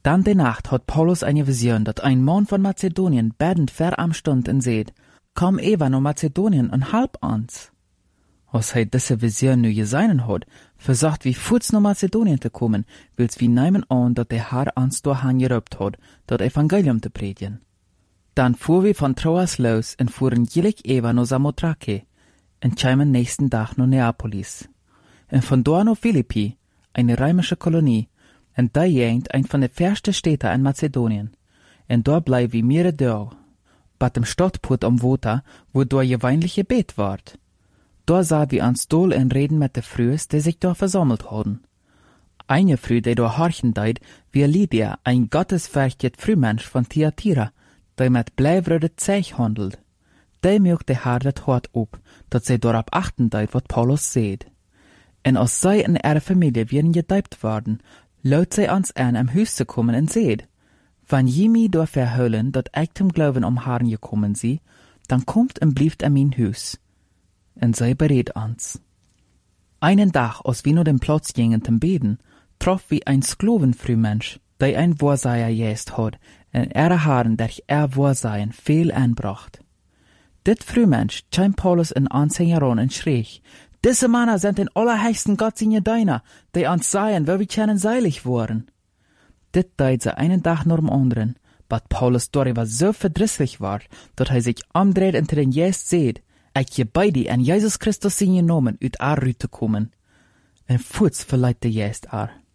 Dann de Nacht hat Paulus eine Vision, dat ein Mann von Mazedonien beddend ver am Stund en seht, komm Eva no Mazedonien en halb ans. Als hij diese Vision nu geseinen hat, versucht wie Fuß nach Mazedonien zu kommen, wils wie nehmen an, dat der Herr ans dahin gerübt hat, dat Evangelium zu predigen. Dann fuhr wir von Troas los und fuhren jelig Eva nach Samothrake und kämen nächsten Tag nach Neapolis. Und von dort nach Philippi, eine römische Kolonie, und da jängt ein von den ersten Städten in Mazedonien. Und dort bleiben wir mehrere Tage. Bei dem Stadtport am Water, wo dort gewöhnliche Gebet ward. Da sah wir ans Dol und reden mit den Frühs, die sich da versammelt hatten. Eine Früh, die da horchen deid, wie Lydia, ein gottesfürchtet Frühmensch von Thyatira, der mit bleibröde Zeich handelt. Die mögt der Herr das Hort ab, dat sie darauf achten deid, wat Paulus seht. Und als sie in ihrer Familie werden gedeibt worden, laut sie ans an am Haus zu kommen und seht. Wenn jemi da verhüllen, dat ich zum Glauben am Herrn gekommen sie, dann kommt und blieft an mein Haus. Und sie berät ans. Einen Tag, als wir nur den Platz gingen zum Beten, troff wie ein Sklavenfrühmensch, der ein Wahrsager jäst hat, und ihre Haaren durch Wahrsagen viel anbracht. Dit Frühmensch kam Paulus in Anhänger an und schrie, diese Männer sind den allerheiligsten Gott seine Deiner, die ans Seien, weil wir können seilig worden. Dit deid sie einen Tag nach dem anderen, but Paulus darüber so verdrisslich war, dass er sich umdreht und den Jäst seht, ich gebei die an Jesus Christus seine Namen uit Rüte zu kommen. En Fuß verleiht der Jäst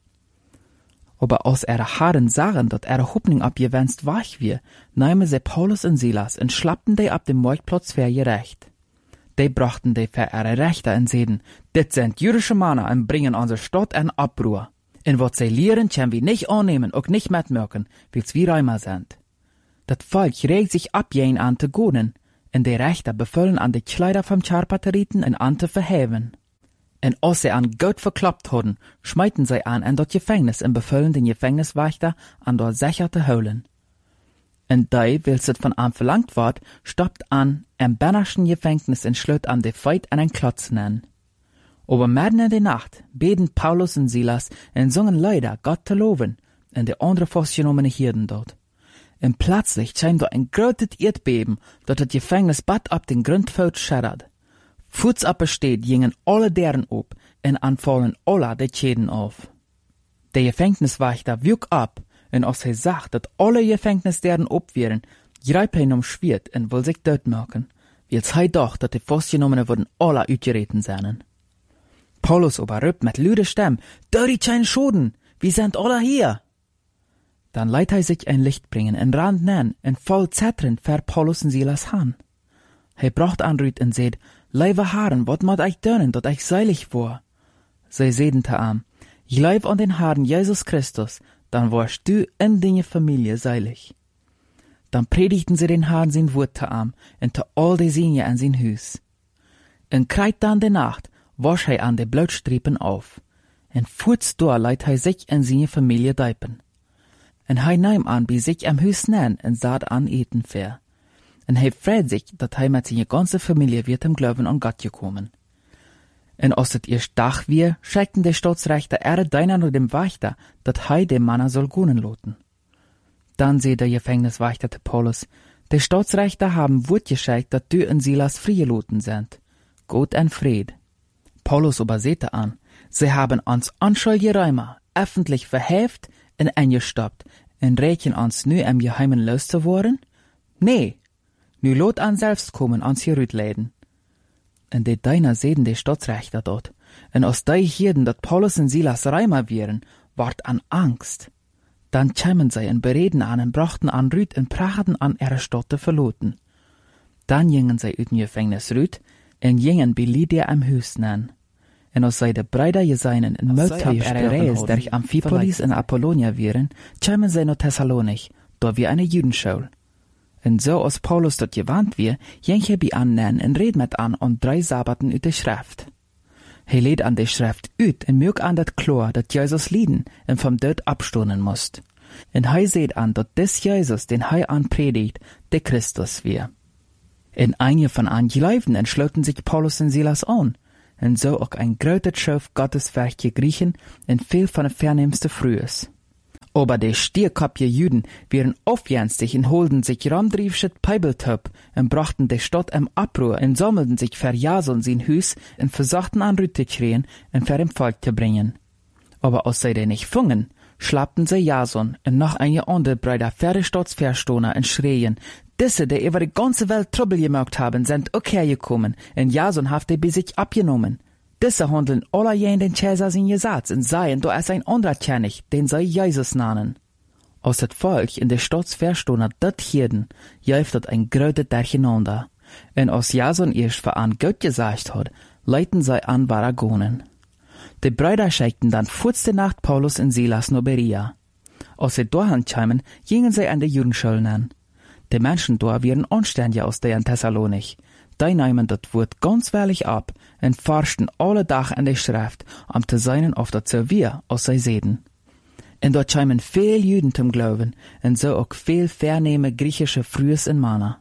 Aber als Haaren sahen, dat Hoffnung abgewenst wach wir, nahmen sie Paulus und Silas und schlappten die ab dem Marktplatz für ihr Recht. Die brachten die für ihre Rechte und seden, dit sind jüdische Männer und bringen unsere Stadt in Abruhr. Und wat sie lehren, können wir nicht annehmen und nicht mitmerken, weil's wir Römer sind. Dat Volk regt sich ab jen an zu goden, und die Rechter befüllen an die Kleider vom Charpateriten und an zu verheven. Und als sie an Gott verklappt hadden, schmeiten sie an in das Gefängnis und befüllen den Gefängniswächter an dort sicher zu holen. Und die, weil es von ihm verlangt ward, stoppt an im Bannerschen Gefängnis und schlut an die Feit an einen Klotz nennen. Aber mitten in der Nacht beten Paulus und Silas und singen Lieder, Gott zu loben, und die andere festgenommene Hirten dort. Und plötzlich kam da ein großes Erdbeben, dat das Gefängnis bad ab den Grundfeld scheddert. Fuß absteht gingen alle deren ab, und anfallen alle die Schäden auf. Der Gefängniswächter wüg ab, und als er sagt, dass alle Gefängnisderen ab wären, greip er um Schwert und will sich dort machen, weil er doch, dass die Festgenommenen würden alle uitgereten sein. Paulus aber rübt mit lüder Stimme, die kein Schoden, wir sind alle hier. Dann leiht er sich ein Licht bringen und rannt nen und voll zetternd ver Paulus und Silas han. Er bracht an Rüt und seht, Leibe Haaren, wat mat ich dönen, dat ich seilig war? Sie seden te am, Gleib an den Herrn Jesus Christus, dann warst du in deine Familie seilig. Dann predigten sie den Herrn sein Wort te am, und te all die Sinje an sein Hus. Und kreit dann de Nacht, wasch er an de Blutstrippen auf, und fuhrts da leiht er sich in seine Familie deipen. Und er nahm an bei sich am Hus nen und saht an eten fair. Und er freut sich, dass er mit seiner ganzen Familie wird im Glauben an Gott gekommen. Und als es erst Tag wir, schickten die Staatsrechter ihre Deiner nur dem Wächter, dass er dem Mann soll gehen lassen. Dann seh der Gefängniswächter zu Paulus, die Staatsrechter haben Wort geschickt, dass du und Silas freigelassen sind. Gott und Fried. Paulus aber sehte an, sie haben uns anschuldige Räumer öffentlich verheft und eingestoppt und rächen uns nu im Geheimen loszuworden? Nee. Nu lot an selbst kommen ans Jerut leiden. Und die Deiner sehen die Staatsrechter dort. Und aus die hierden, dat Paulus und Silas Reimer wären, ward an Angst. Dann kämen sie und bereden an und brachten an Rüt und prachten an ihre Stadt zu verloten. Dann gingen sie ut dem Gefängnis Rüt und gingen bei Lydia am Hus nen. Und als sie de Brüder geseinen in Mölte ihre Reis durch Amphipolis und Apollonia wären, kämen sie nach Thessalonich, da wie eine Judenschule. Und so als Paulus dort gewandt wir, ging er bei annehmen und red mit an und 3 Sabbaten ut die Schrift. Er lädt an die Schrift ut und mög an dat klar, dat Jesus lieden und vom Tod abstoßen musst. Und er seht an, dat des Jesus, den er anpredigt, der Christus wir. Und einige von an Gläubigen entschlossen sich Paulus und Silas an, und so auch ein großer Schauf Gottes Werk Griechen und viel von der Vernehmste Frühes. Aber die stierkopje Juden wären aufjänstig und holden sich ramdriefschet Peibeltöp und brachten die Stadt im Abruhr und sammelten sich für Jason sein Hus und versuchten an Rüte kriegen und für dem Volk zu bringen. Aber als sie den nicht fungen, schlappten sie Jason und noch einige andere Brüder für die Staatsverstoner und schreien, diese, die über die ganze Welt Trouble gemacht haben, sind auch hergekommen und Jason hat die bei sich abgenommen. Diese handeln alle jen den Cäsar sin Gesetz und seien, da ist ein anderer König, den sie Jesus nennen. Als das Volk in der Staatsverstoner dat hierden, jäuft dat ein gröte durcheinander. Und als Jason erst für an Gott gesagt hat, leiten sie an Baragonen. Die Brüder schickten dann furzte Nacht Paulus und Silas nach Berea. Als sie dahin kamen, gingen sie an die Judenschulen an. Die Menschen da waren anständig aus der Thessalonich. Die nahmen das Wort ganz wahrlich ab und forschten alle Tag an der Schrift, um zu sein auf das so wir, als sie sehen. Und dort kamen viel Juden zum Glauben und so auch viel vernehme griechische Frühes und Männer.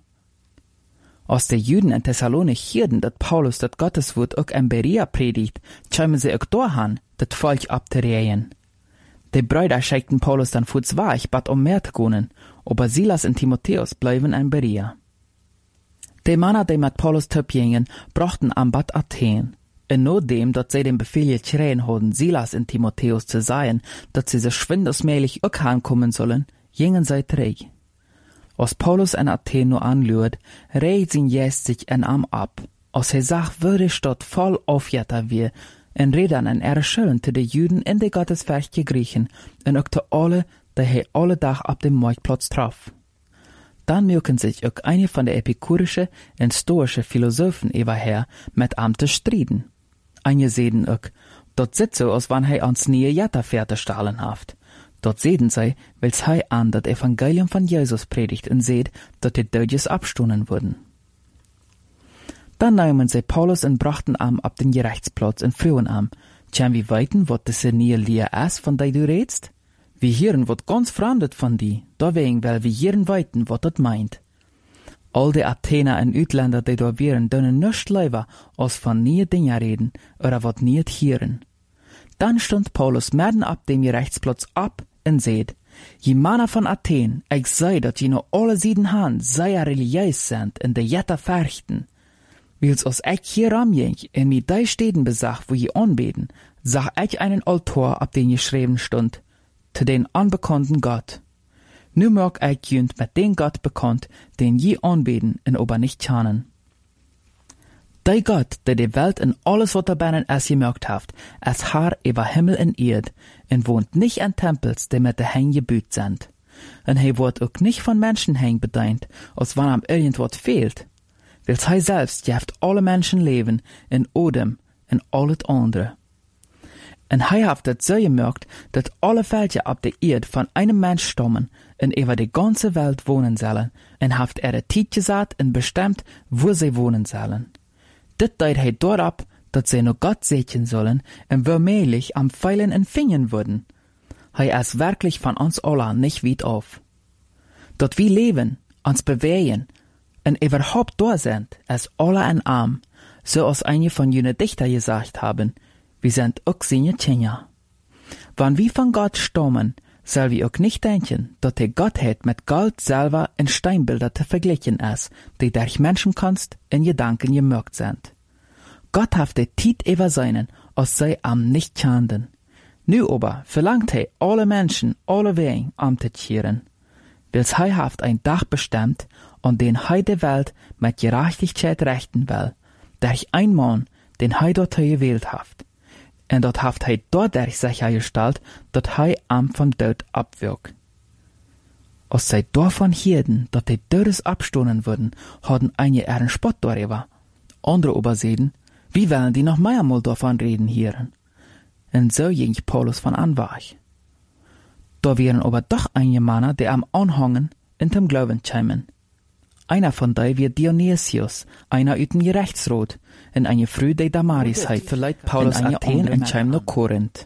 Als die Juden in Thessalonich hörten, dass Paulus das Gotteswort auch in Berea predigt, kamen sie auch dahin, das Volk abzureihen. Die Brüder schickten Paulus dann fuß weg, bat mehr zu gehen, aber Silas und Timotheus bleiben in Berea. Die Männer, die mit Paulus gingen, brachten am Bad Athen. Und nachdem, dass sie den Befehl gekriegt hatten, Silas und Timotheus zu sagen, dass sie sich schwindesmäßig auch ankommen sollen, gingen sie zurück. Als Paulus in Athen nur anlüht, reiht sein Gäst sich in Arm ab. Als er sagt, würde die Stadt voll aufjetter wir, und reden an ihre Schulden zu den Juden in die Gotteswerke Griechen, und auch zu alle, die er alle Tag ab dem Marktplatz traf. Dann mögen sich auch eine von der epikurischen und stoischen Philosophen überher mit ihm zu striden. Einige sehen auch, dort sitzt so, als wenn er ans neue Jetterpferde stahlen haft. Dort sehen sie, weil er an das Evangelium von Jesus predigt und seht, dass die Dödjes abstunden wurden. Dann nahmen sie Paulus und brachten ihm ab den Gerichtsplatz und führen ihm. Können wir weiten, was das neue Lehre ist, von der du redest? Wir hören wat ganz Fremdes von die, deswegen weil wir hören weiten, wat dat meint. All die Athener und Utländer, die da wären, dürfen nicht lieber, als von nie Dinge reden, oder wat niet hören. Dann stund Paulus mitten ab dem Gerichtsplatz ab und seht, je Männer von Athen, ich sei, dat je noch alle sieden han, sehr religiös sind, und de Jetter verchten. Wils als ich hier ramjeng, in mir die Städten besach, wo je anbeten, sah ich einen Altar, ab den geschrieben stund, zu den unbekannten Gott. Nu mag ich jünd mit den Gott bekannt, den je anbeten und aber nicht kennen. Der Gott, der die Welt und alles, was darin es gemerkt hat, es Herr über Himmel und Erd, und wohnt nicht in Tempels, die mit der Hängen gebüht sind. Und er wird auch nicht von Menschenhängen bedient, als wenn ihm irgendwas fehlt. Weil er selbst jeft alle Menschen leben, in Odem, und alles andere. Und er hat das so gemerkt, dass alle Völker ab der Erde von einem Mensch stammen und über die ganze Welt wohnen sollen, und hat die Zeit gesagt und bestimmt, wo sie wohnen sollen. Das deut er dort ab, dass sie nur Gott segnen sollen und womöglich am Pfeilen und Fingern würden. Er ist wirklich von uns alle nicht weit auf. Dort wir leben, uns bewegen und überhaupt da sind, ist alle ein Arm, so als einige von jenen Dichter gesagt haben, wir sind auch seine Kinder. Wenn wir von Gott stammen, soll wir auch nicht denken, dass die Gottheit mit Gold, Silber und Steinbilder zu vergleichen ist, die durch Menschenkunst in Gedanken gemerkt sind. Gott hat die Zeit über seinen, als sei am nicht kannten. Nu aber verlangt er alle Menschen, alle Wegen, zu kehren. Weil er hat ein Tag bestimmt, an den er die Welt mit Gerechtigkeit rechten will, durch ein Mann, den er dort gewählt hat. Und dort hat er dadurch sichergestellt, dass er am von Tod abwirkt. Als sie davon hörten, dass die Todes abstoßen würden, hatten einige ihren Spott darüber. Andere aber sehen, wie wollen die noch mehrmal davon reden hören? Und so ging Paulus von Anwach. Da wären aber doch einige Männer, die am Anhangen in dem Glauben kämen. Einer von denen wird Dionysius, einer aus dem Gerichtsrat, und eine Frau, die Damaris heißt, verleiht Paulus Athen und kam nach Korinth.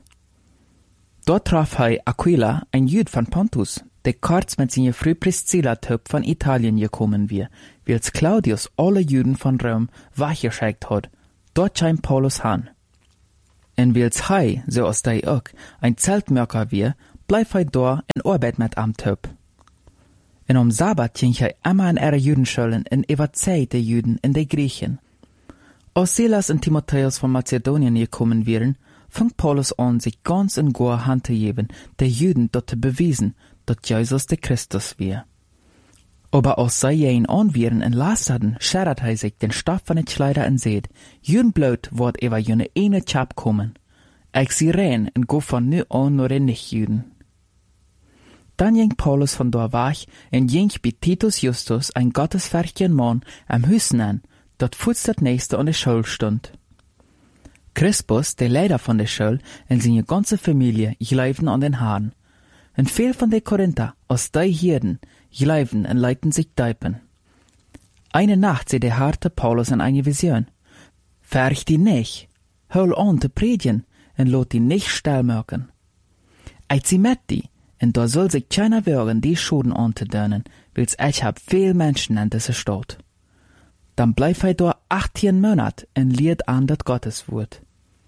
Dort traf er Aquila, ein Jude von Pontus, der kurz mit seiner Frau Priscilla von Italien gekommen war, weil Claudius alle Juden von Rom weggeschickt hat. Dort kam Paulus an. Und weil er, so als der auch, ein Zeltmerker war, bleef hij daar en arbeid met am Töp. En om Sabbat ging hij immer in ihre Judenschulen en überzeugt de Juden en de Griechen. Als Silas en Timotheus von Mazedonien gekommen wären, fing Paulus an, sich ganz in gar Hand zu geben, de Juden dort zu beweisen, dat Jesus de Christus wäre. Aber als zij ihn anwieren en last hadden, schert hij sich den Stoff van het Kleider en zeid, Juden bloot wordt über jene ene Chap kommen. Ik zie rein en go van nu an naar de Nicht-Juden. Dann ging Paulus von daar weg en ging bij Titus Justus, ein gottesfürchtigen Mann, am Hüssen an, dat voets dat nächste an der Schule stund. Crispus, der Leiter von der Schule, en seine ganze Familie, gleiften an den Haaren. En veel van de Korinther, aus die Hirden, gleiften en leiten sich deipen. Eine Nacht seh der harte Paulus an eine Vision. Färch die nicht, hol an te predigen, en lot die nicht stelmerken. Eit sie met die, en da soll sich keiner wehren, die Schuden anzudönen, wils ich hab viel Menschen in dieser Stadt. Dann bleif hij da 18 Monat en lied an dat Gotteswort.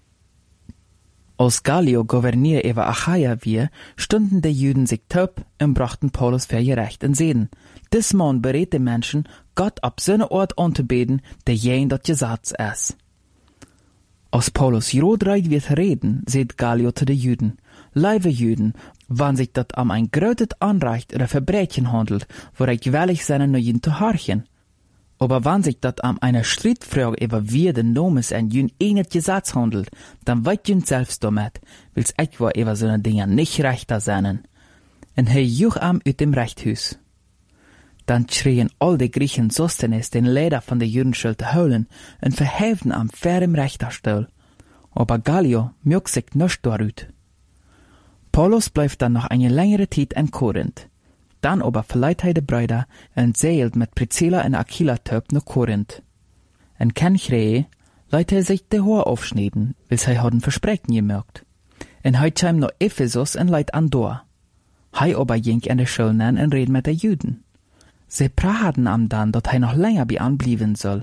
Als Gallio Gouverneur über Achaia wir, stunden die Juden sich taub und brachten Paulus für gerecht und sehen, dis Mann berät die Menschen, Gott ab seine Ort anzubeten, der jen dat Gesetz ist. Als Paulus jodreit wird reden, seht Gallio zu den Juden, liebe Juden, wann sich dat am ein grötet Anrecht oder Verbrechen handelt, wo gewährlich seine Neuen zu horchen. Aber wenn sich dat am einer Streitfrage über wie den Nomes en jün enet Gesetz handelt, dann weit jün selbst damit, wils ich war über so ne Dinge nicht rechter seinen. En he juch am ut dem Rechthus. Dann schrien all die Griechen Sosthenes den Leder von der Judenschule zu holen und verheften am fair im Richterstuhl. Aber Gallio mög sich nicht darüt. Paulus bleibt dann noch eine längere Zeit in Korinth. Dann aber verleiht hij de Brüder und zeilt mit Priscilla und Aquila töp nach Korinth. En Kenchrehe leiht hij sich de Haar aufschneiden, wils hij hadden Versprechen gemerkt. En hij kam nach Ephesus und leiht an Dor. Hij aber ging in de Schule an und red mit de Juden. Sie praten am dann, dat hij noch länger bei anblieben soll.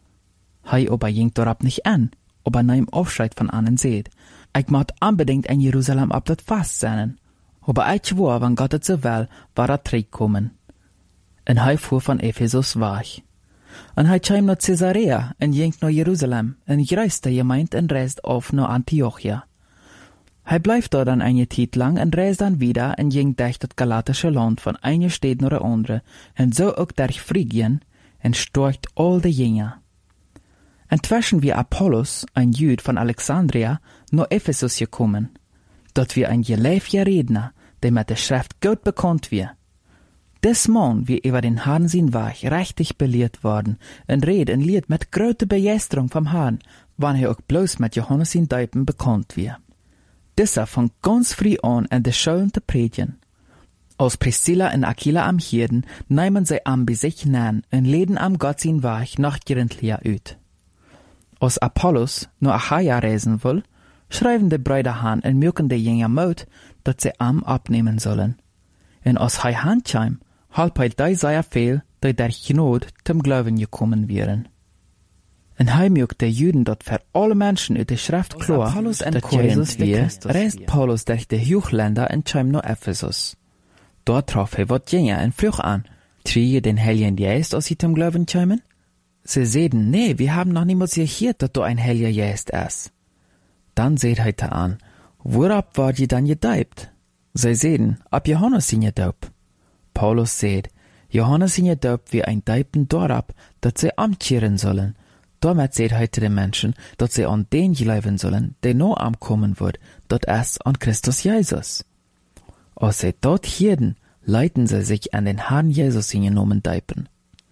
Hij aber ging dorab nicht an, aber nahm Aufschreit von annen seht. Ich mag unbedingt in Jerusalem ab dat Fast sein. Aber ich war, wenn Gott es so will, war er zurückgekommen. Und er fuhr von Ephesus weg. Und er kam nach Caesarea und ging nach Jerusalem und reiste gemeint und reist auf nach Antiochia. Er bleibt dort dann eine Zeit lang und reist dann wieder und ging durch das galatische Land von einer Stadt nach der andere und so auch durch Phrygien und storcht all die Jünger. Inzwischen wie Apollos, ein Jüd von Alexandria, nach Ephesus gekommen. Dort wir ein geleefder Redner, der mit der Schrift gut bekannt wird. Des Mann wie über den Herrn sein Weg richtig belehrt worden und red und lied mit großer Begeisterung vom Herrn, wann er auch bloß mit Johannes in Deipen bekannt wird. Dieser fängt ganz früh an, in der Schulen zu predigen. Als Priscilla und Aquila am Hirden, nehmen sie am bei sich nähen und leden am Gott sein Weg nach Korinthia uit. Als Apollos nur Achaia reisen will, schreiben die Brüder an und mögen die Jünger Mut, dass sie am abnehmen sollen. Und als hij handkam, halb hij die sehr viel, die durch Not zum Glauben gekommen wären. Und hij mögt die Juden dort für alle Menschen uit der Schrift klar, dass Jesus wir, reist Paulus durch die Hochländer und kam nach Ephesus. Dort traf hij wat Jünger und frug an, triege den Heiligen Geist, als sie zum Glauben kamen? Sie sehen, nee, wir haben noch niemals gehört, dass du ein Heiliger Geist ist. Dann seht heute an, worab war je dann gedeibt? Sie sehen, ab Johannes sind gedaupt. Paulus seht, Johannes sind gedaupt wie ein Deibten dorab, dat sie amkehren sollen. Damit seht heute die Menschen, dat sie an den glauben sollen, der noch ankommen wird, dat es an Christus Jesus. Als sie dort hirden, leiten sie sich an den Herrn Jesus hingenommen deipen.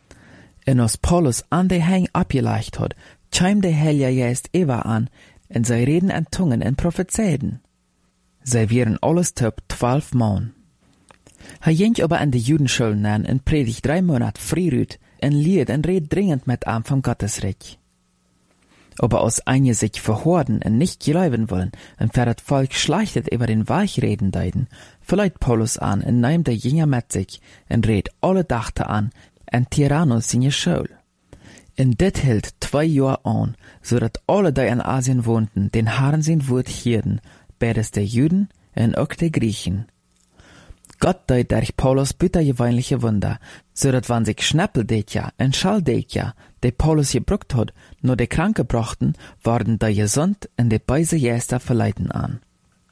Und als Paulus an die Hang abgeleicht hat, kam der Heilige Geist Eva an, und sie reden in Zungen und prophezeiden. Sie wären alles top 12 Mann. Er ging aber an die Judenschulen an und predigt 3 Monate frührüt und lied und red dringend mit ihm vom Gottesreich. Aber als einige sich verhorden und nicht glauben wollen und für das Volk schlechtet über den Weg reden deiden, verleiht Paulus an und nimmt der Jünger mit sich und red alle Dachte an und Tyrannus in die Schule. Und dit hielt 2 Jahre an, so dat alle, die in Asien wohnten, den Herrn sein Wort hierden, beides der Juden und auch der Griechen. Gott deed durch Paulus buitengewöhnliche Wunder, so dat wann sich Schnäppeldeekja en Schaldeekja, die Paulus gebrucht hat, nur die Kranke brachten, worden die gesund en die beise Jäster verleiten an.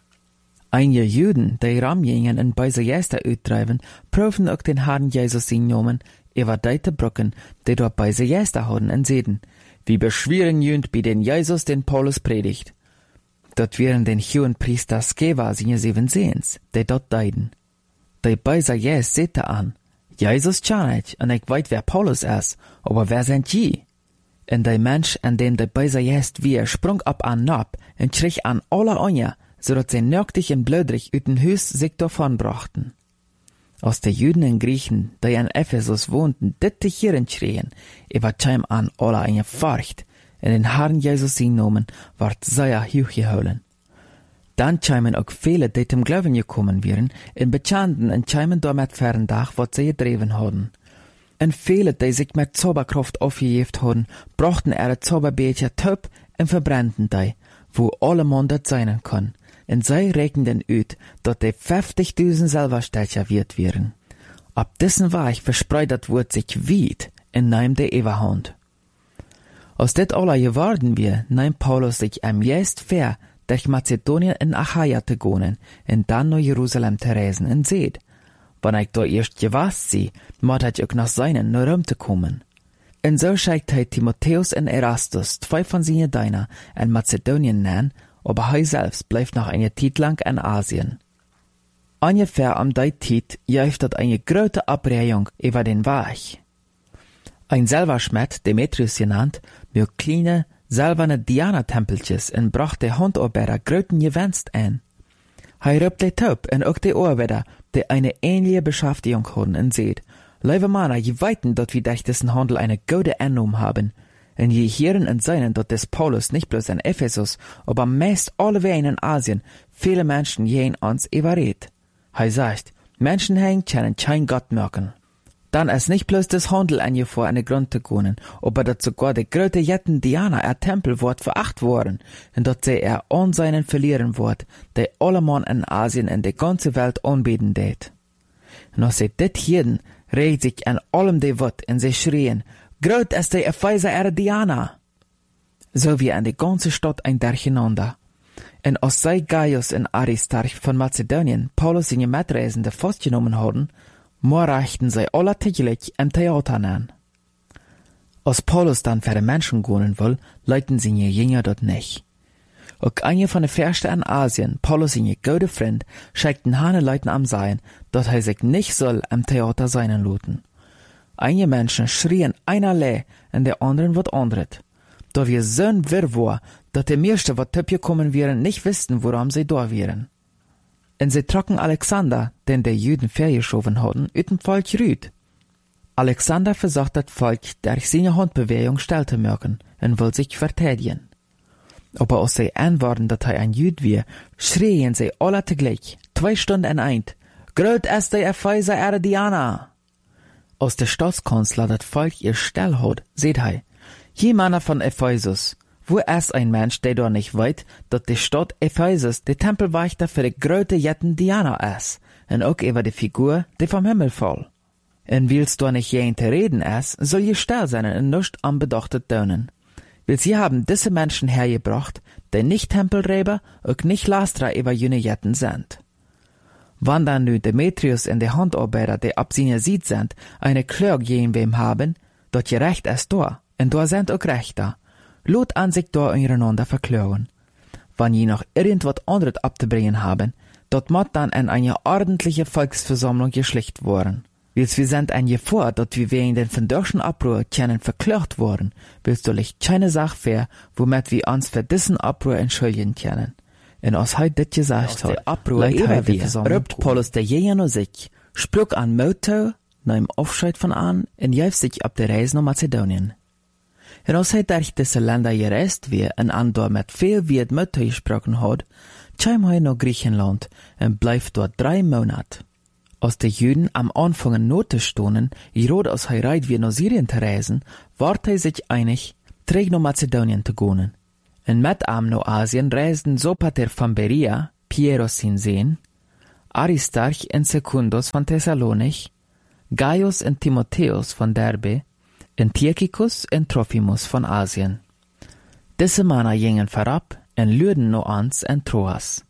Einige Juden, die ramgingen en beise Jäster uitdrijven, proeven ook den Herrn Jesus zien nomen, über deite Brücken, die dort beise Jäster hadden en zeiden, wie beschweren jünd bei den Jesus den Paulus predigt. Dort wären den hohen Priester Skeva seine 7 Sehens, die dort deiden. Die beise Jäst sehte an, Jesus kann ich, en ich weet wer Paulus ist, aber wer sind je? En die Mensch, an dem die beise Jäst wie, sprung ab an Nab, en schrie an alle Anja, zodat sie nöchtig en blödrig uit den Hus sich davon brachten. Aus de Juden en Griechen, die in Ephesus wohnten, dit te hieren schrien, übertschem an alle eine Furcht, en den Herrn Jesus zien nomen, ward sehr hochgeholen. Dann scheimen auch viele, die zum Glauben gekommen wären, in Betschanden en scheimen damit Ferndag, wat sie gedreven hadden. En viele, die sich mit Zauberkraft aufgejeft hadden, brachten ihre Zauberbeetja töp en verbrannten die, wo alle Mondet sein kann. En zij rekenden uit dat die 50.000 Silberstecher wert wären. Ab dessen Weg verspreit dat Wort sich weit en nahm de Überhand. Aus dit alle geworden wir, nahm Paulus sich am Jest fair, durch Mazedonien in Achaia zu gehen, en dann nach Jerusalem zu reisen en seht. Wann ich da erst gewasst sie, moet ich auch nach seinen nach Rom zu kommen. En so schickt hij Timotheus en Erastus, 2 von seinen Diener, in Mazedonien nennen, aber hij selbst bleibt noch eine Zeit lang in Asien. Ungefähr am die Zeit jäuft dort eine große Abreihung über den Weg. Ein Silberschmied, Demetrius genannt, mit kleine, silberne Diana-Tempeltjes en bracht die Handarbeiter großen Gewinst ein. Hij roept die Taub en auch die Arbeiter, die eine ähnliche Beschäftigung haben en seht, liebe Männer, je weiten, dass wir durch diesen Handel eine gute Einnahme haben. En je hören und sehen, dass des Paulus nicht bloß in Ephesus, aber meist alleweg in Asien viele Menschen jeden uns überredet. Er sagt, Menschen können kein Gott merken. Dann ist nicht bloß das Handel an vor eine Grund zu gehen, aber dass sogar die große Jetten Diana ihr Tempel wird veracht worden, und dass sie Anseinen verlieren wird, die alle Mann in Asien in die ganze Welt anbeten det. Und als sie dit hielten, regt sich an allem die Wort und sie schrien, Groot ist die Epheser Diana. So wie an die ganze Stadt ein Durcheinander. Und als sei Gaius und Aristarch von Mazedonien Paulus seine Mitreisende festgenommen haben, reichten sie alle täglich im Theater an. Als Paulus dann für die Menschen gehen will, leiten seine Jünger dort nicht. Auch eine von den Fürsten in Asien, Paulus seine gute Freund, schickten Hane Leuten am Sein, dass er sich nicht soll im Theater seinen lassen. Einige Menschen schrien einerlei und der anderen wat anderet. Da wir so ein Wirrwarr, dass die meisten, wat gekommen wären, nicht wussten, woran sie da wären. Und sie trocken Alexander, den die Juden vergeschoben hatten, uit dem Volk rüd. Alexander versucht das Volk durch seine Handbewegung still zu merken und will sich verteidigen. Aber als sie antworten, dass er ein Jüd war, schrien sie alle zugleich, 2 Stunden in ein, Groot ist die Epheser Diana. Als der Staatskanzler das Volk ihr still hat, seht er, je Männer von Ephesus, wo ist ein Mensch, der da nicht weiß, dass die Stadt Ephesus der Tempelwächter für die große Jetten Diana ist, und auch über die Figur, die vom Himmel fall. Und willst du nicht jeden zu reden ist, soll je still sein und nicht anbedachtet tun. Weil sie haben diese Menschen hergebracht, die nicht Tempelräber und nicht Lastra über jene Jetten sind. Wann dann nu Demetrius und die Handarbeiter, die ab seiner Sied sind, eine Klage gegen wem haben, dort je Recht ist da, und da sind auch Rechter. Lot an sich da untereinander verklagen. Wann je noch irgendwas anderes abzubringen haben, dort muss dann in eine ordentliche Volksversammlung geschlicht worden. Weil wir sind ein Gefahr, dass wir wegen den verdorschen Abruhr können verklagt worden, willst du licht keine Sache fair, womit wir uns für diesen Abruhr entschuldigen können. Und als heute dit gesagt hat, rübt Paulus der Jäger nur sich, sprach an Motto, nahm Aufscheid von an, und jäf sich ab der Reise nach Mazedonien. Und als durch diese Länder gereist wir, und an dort mit viel Wirt Motto gesprochen hat, kam er nach Griechenland, und bleibt dort 3 Monate. Als die Juden am Anfang Note stonden, gerade als er reit wie nach Syrien zu reisen, ward er sich einig, zurück nach Mazedonien zu gehen. Und mit am nach Asien reisten Sopater von Berea, Piero sin Sehen, Aristarch und Secundus von Thessalonich, Gaius und Timotheus von Derbe, und Tychicus und Trophimus von Asien. Diese Männer gingen vorab und lürden no ans en Troas.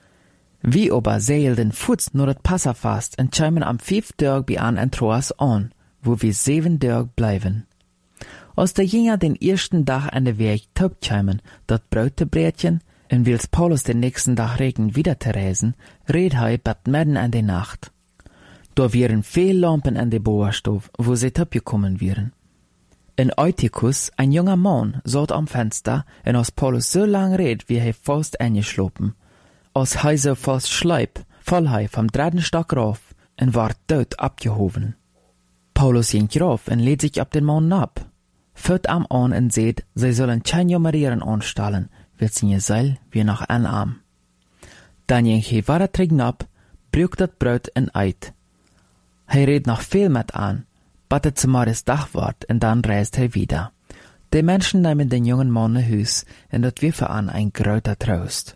Wie aber seilden Fuß nur das Passafast und kämen am 5. Tag bei an en Troas an, wo wir 7 Tag bleiben. Als der Jünger den ersten Tag an der Weg taub kämen, dat Brautebrätchen, und wils Paulus den nächsten Tag regen wieder zu reisen, red hei bat midden an der Nacht. Da wären viel Lampen an der Boerstoff, wo sie taub gekommen wären. In Eutychus, ein junger Mann, saß am Fenster, und als Paulus so lang red, wie er fast eingeschlafen. Als hei so fast schleip, fall hei vom 3. Stock rauf, und ward tot abgehoben. Paulus ging rauf und lädt sich ab den Mann ab. Führt am an und seht, sie sollen kein Jummerieren anstellen, wird sie Seil wie nach einem Arm. Dann ging he weiter trinken ab, brücht das Brot und eit. He red noch viel mit an, battet zum das Dachwort und dann reist he wieder. Die Menschen nehmen den jungen Mann nach Hus und das wir für an ein großer Trost.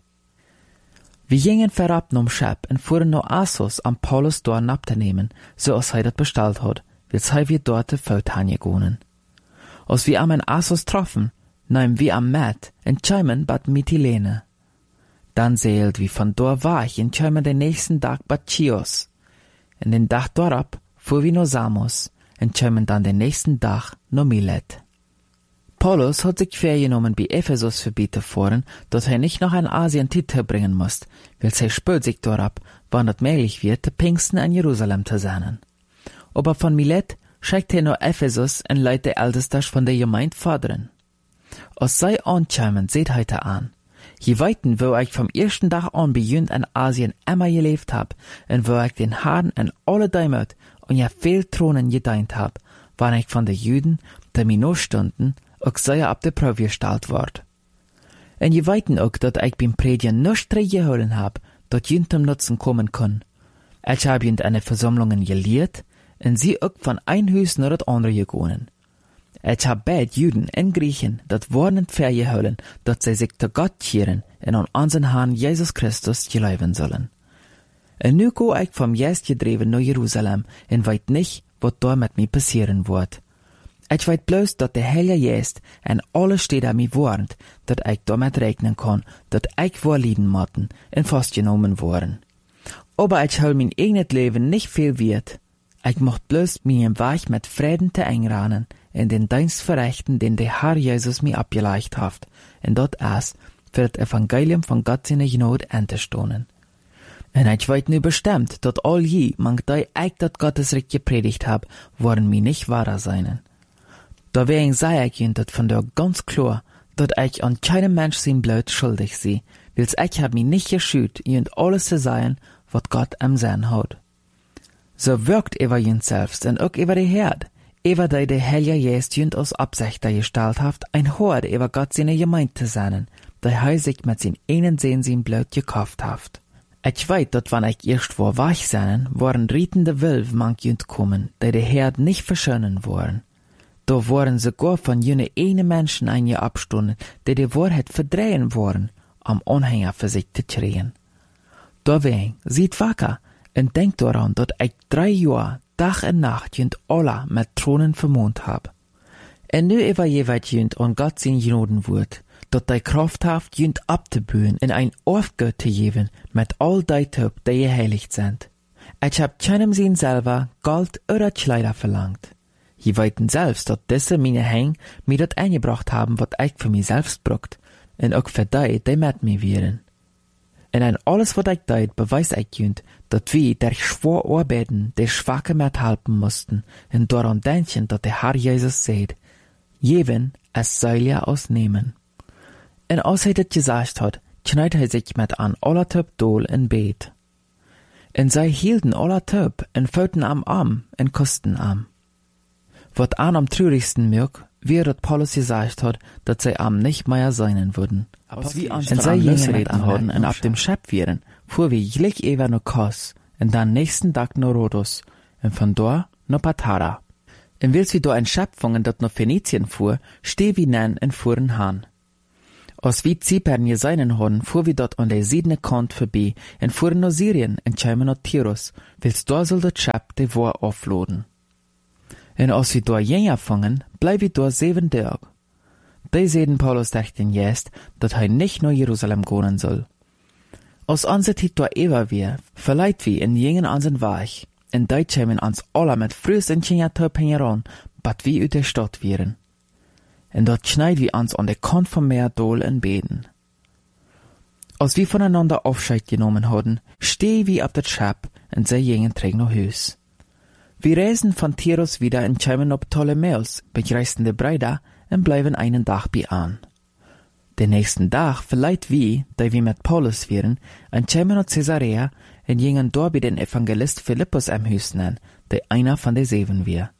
Wir gingen verab nom Schab und fuhren no Assos am Paulus dort abzunehmen, so als he das bestellt hat, wils he wir dort de Fout hangegonen. Als wir am en Assos troffen, nehmen wir am Met und kämen bad Mytilene. Dann seelt wie von dort wach und kämen den nächsten Tag bad Chios. In den Tag dorab fuhr wir no Samos und kämen dann den nächsten Tag no Milet. Paulus hat sich vorgenommen, bei Ephesus verbieten fahren, dass er nicht noch in Asien Titel bringen muss, weil er spürt sich dorab, wann das möglich wird, die Pfingsten in Jerusalem zu sein. Aber von Milet schickt er nur Ephesus und leitet der Älteste von der Gemeinde fordern. Als sei ankämen, seht heute an. Je weiten, wo ich vom ersten Tag an beginnt in Asien immer gelebt hab, und wo ich den Herrn in alle Däumert und ja viel Thronen gedient hab, wann ich von den Juden, die mir noch stunden, auch sehr ab der Probe gestellt ward. Und je weiten auch, dass ich beim Predigen nicht geholen hab, dat jünt zum Nutzen kommen kann. Ich hab jünt eine Versammlungen gelehrt, und sie auch von ein Hus nach das andere gegangen. Ich hab beid Juden und Griechen dat warnend vergeholen, dat sie sich zu Gott kehren und an unseren Herrn Jesus Christus geleiben sollen. Und nu go ich vom Geist gedreven nach Jerusalem und weit nicht, was da mit mir passieren wird. Ich weet bloß, dat der Heilige Geist en alle Städte mir warnt, dat ich damit rechnen kann, dat ich vorlieden motten und festgenommen worden. Aber ich hol mein eigenes Leben nicht viel wert. Ich mocht bloß meinen Weg mit Frieden te einranen in den Dienst verrichten, den der Herr Jesus mir abgeleicht hat, und dort es für das Evangelium von Gott seine Gnade anzustoßen. Und ich weet nu bestimmt, dat all je, mang die ich dat Gottesrecht gepredigt hab, worden mir nicht wahrer seinen. Deswegen sei ich ihnen dat von der ganz klar, dat ich an keinem Mensch sein Blut schuldig sei, wils ich hab mich nicht geschüt, ihnen alles zu sein, wat Gott am Sinn hat. So wirkt über ihn selbst und auch über die Herd, über die der Heilige Geist jünd aus Absicht gestellt hat, ein Hort über Gott seine Gemeinde zu sein, der er sich mit sein einen Sehen sein Blut gekauft hat. Ich weiß, dat wann ich erst vor wach sein, waren rietende Wölfe manch jünd kommen, die der Herd nicht verschönen wollen. Da waren sogar von jene eine Menschen einige Abstunden, die die Wahrheit verdrehen wollen, am Anhänger für sich zu kriegen. Deswegen, seid wacker und denkt daran, dass ich 3 Jahre, Tag und Nacht jünd alle mit Thronen vermont hab. Und nu über jeweils jünd an Gott sein Gnoden wird, dat die Kraft haft jünd abzubühen in ein Aufgott zu geben mit all die Töp, die geheiligt sind. Ich hab keinem Sinn selber Gold oder Kleider verlangt. Je weiten selbst, dat diese meine Häng mir dat eingebracht haben, wat ich für mich selbst brucht, und auch für die mit mir wären. Und an alles, wat ich deut, beweist ich jünd, dat wir der schwor arbeiten, der Schwache mithelfen mussten, und daran denken, dat der Herr Jesus sagt, jeden, es soll ja ausnehmen. Und als er das gesagt hat, kneit er sich mit an aller Töp Dol in Bet. Und sie hielten aller Töp und föten am Arm und kusten am. Wat an am traurigsten mög, wie dat Paulus gesagt hat, dat sie am nicht mehr sein würden. Und sie gingen mit anhalten und ab dem Schab wären, fuhr wir gleich über no Kos, und dann nächsten Tag no Rhodos, und von dort no Patara. Und wils wir do ein Schab fangen, dat no Phönizien fuhr, steh wie nen und fuhren han. Als wie Zypern geseinen hadden, fuhr wir dort an der südene Kant vorbei en fuhren nach Syrien en kwamen nach Tyrus, wils da soll das Schip de War aufladen. En als wir da jänger fangen, bleib wir da 7 Tage. Die sehen Paulus dachten jetzt, dat hij nicht nach Jerusalem gehen soll. Als onze Zeit da ewa wir, verleiht wir in jingen an den Weg, en die kämen ans alle mit frühs en Tjinja-Töp heran, bat wir uit der Stadt wären. En dort schneid wir ans an der Kant vom Meer dol en beten. Als wir voneinander Abscheid genommen hadden, steh wir ab das Schip en sie gingen träg nach Hus. Wir reisen von Tyrus wieder en kämen op Ptolemäus, begreisten de Breida en bleiben einen Tag bei an. Den nächsten Tag verleiht wir, da wir mit Paulus wären, en kämen nach Caesarea en gingen dort bei den Evangelist Philippus am Hus nennen, der einer von den 7 wir.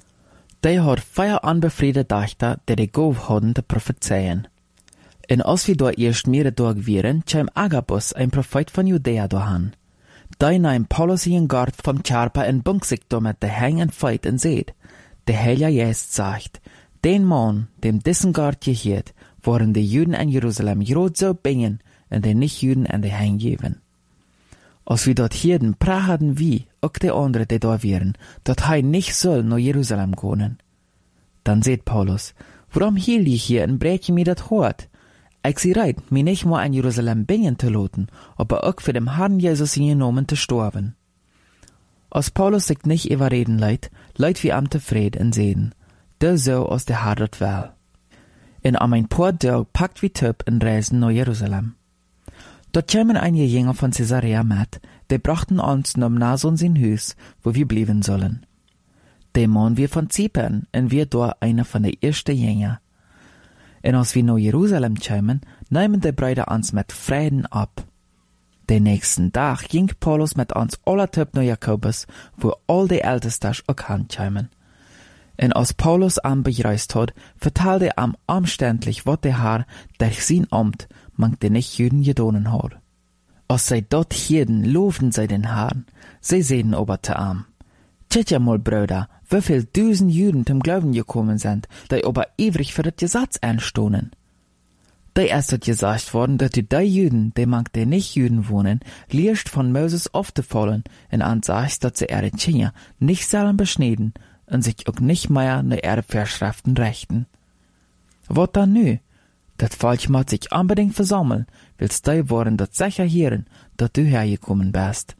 Die hat 4 anbefriede Dachter, die Gauf hadden te prophezeien. En als wir dort erst mehrere Tage wären, kam Agabus, ein Prophet von Judäa, dahan. Die nahm Paulus in Gart vom Charpa en bunk sich damit de Hang en Feit en seht. Der Heilige Geist sagt, den Mann, dem dessen Gart gehört, waren die Juden in Jerusalem groot so bingen en die Nicht-Juden en de Hang geben. Als wir dort hierden, prachten wir, auch die anderen, die da wären, dat hij nicht soll nach Jerusalem gehen. Dann seht Paulus, warum hielt ich hier en breche mir dat Hort? Ich sie reit, mir nicht mal in Jerusalem bingen te loten, aber auch für dem Herrn Jesus genommen te sterben. Als Paulus sich nicht überreden leid wie am tevreden en sehen, der so aus der Herr dat wel. En am ein paar Tage packt wie Töp en reisen nach Jerusalem. Dort kämen einige Jünger von Caesarea mit, die brachten uns nach Mnason sein Haus, wo wir blieben sollen. Die Mann wir von Zypern, en wir dort einer von den ersten Jünger. En als wir nach Jerusalem kämen, nahmen die Brüder uns mit Frieden ab. Den nächsten Tag ging Paulus mit uns aller Töp nach Jakobus, wo all die Ältesten auch kämen. En als Paulus am bereist hat, vertelde am umständlich, wat der Herr durch sein Amt mang den Nicht-Juden gedonen hat. Als sie dort hielten, lobten sie den Herrn. Sie sehen aber zu am. Tjet ja mal, Brüder, wieviel 1000 Juden zum Glauben gekommen sind, die aber ewig für das Gesetz anstohnen. Die erst hat gesagt worden, dass die Juden, die mang den Nicht-Juden wohnen, liest von Moses aufzufallen und ansagt, dass sie ihre Kinder nicht sollen beschneiden und sich auch nicht mehr nach ihre Vorschriften rechten. Wat dann nü? Dat Volk muss sich unbedingt versammeln, willst die wollen dat sicher hören, dat du hergekommen bist.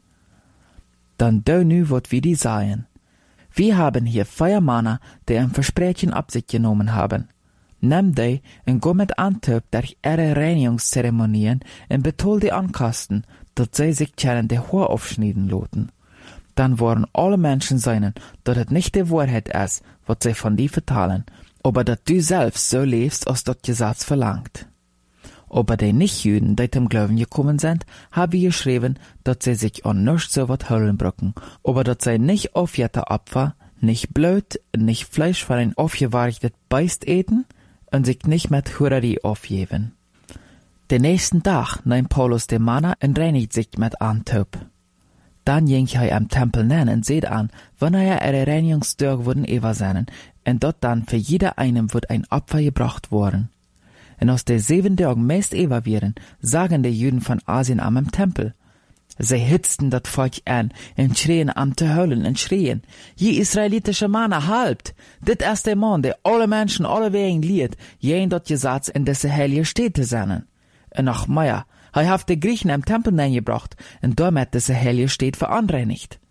Dann du nü, wat wir die sagen. Wir haben hier 4 Männer, die ein Versprechen ab sich genommen haben. Nimm die und go mit Antwerp durch ihre Reinigungszeremonien und betol die Ankasten, dat sie sich können die Haar aufschneiden loten. Dann wollen alle Menschen sein, dass es nicht die Wahrheit ist, was sie von dir vertalen, aber dass du selbst so lebst, als das Gesetz verlangt. Aber die Nicht-Juden, die zum Glauben gekommen sind, haben geschrieben, dass sie sich an nichts so was holen brücken, aber dass sie nicht aufjährte Opfer, nicht Blut, nicht Fleisch von ein aufgewartetes Beist eten und sich nicht mit Hurerie aufgeben. Den nächsten Tag nahm Paulus den Männer und reinigt sich mit Antwerp. Dann ging er am Tempel nennen und seht an, wann er ihre Reinigungstag wurden eva seinen, und dort dann für jeder einem wird ein Opfer gebracht worden. Und aus der 7 Tagen meist eva wären, sagen die Juden von Asien am Tempel. Sie hitzten das Volk an und schrien am zu heulen und schrien, je israelitische Männer, halbt! Dit ist der Mann, der alle Menschen alle Wegen liet, jen dort Gesetz in diese heilige Städte seinen. Und noch mehr, er hat die Griechen am Tempel gebracht und damit diese heilige Städte verunreinigt.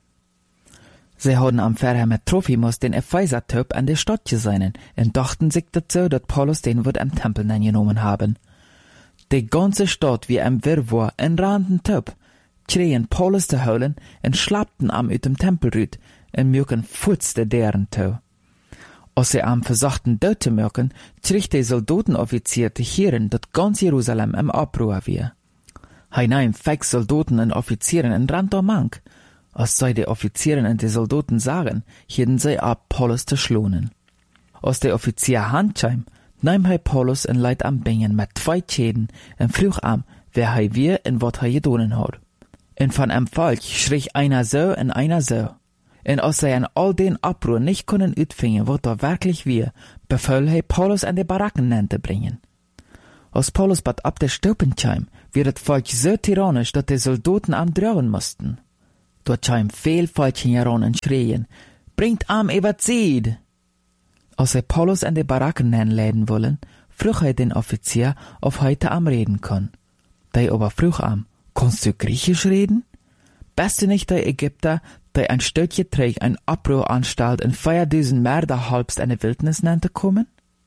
Sie hadden am Verher mit Trophimus den Epheser-Typ an der Stadt gesehen und dachten sich dazu, dass Paulus den wird am Tempel genommen haben. Die ganze Stadt wie ein Wirrwarr in randen Typ, schrien Paulus zu holen und schlappten am ut dem Tempel rüt und mögen futzte deren zu. Als sie am versuchten dort zu mögen, schrieg der Soldatenoffizier zu hören, dass ganz Jerusalem im Abruhr war. Hij nahm 5 Soldaten und Offizieren und rannt am Mank. Als sie die Offizieren und die Soldaten sagen, hielten sie ab, Paulus zu schlonen. Als der Offizier handkam, nahm hij Paulus und leid am Bingen mit 2 Schäden und frug am, wer hij wir und wat hij gedonen hat. Und von einem Volk schrie einer so und einer so. Und als sie an all den Abruhr nicht können utfingen, wat da wirklich wir, befahl hij Paulus an die Baracken zu bringen. Als Paulus bad ab der Staupen kam, wird das Volk so tyrannisch, dass die Soldaten am drohen mussten. Dort kam viel Volkchen heran und schrien, bringt am Evangelie. Als er Paulus an die Baracken einladen wollen, frug er den Offizier, ob heute am reden kann. Der aber frug am, kannst du Griechisch reden? Bist du nicht der Ägypter, der ein Stöckchen trägt, ein Abbruch anstellt und 4000 Mörder halbst in die Wildnis nannte kommen?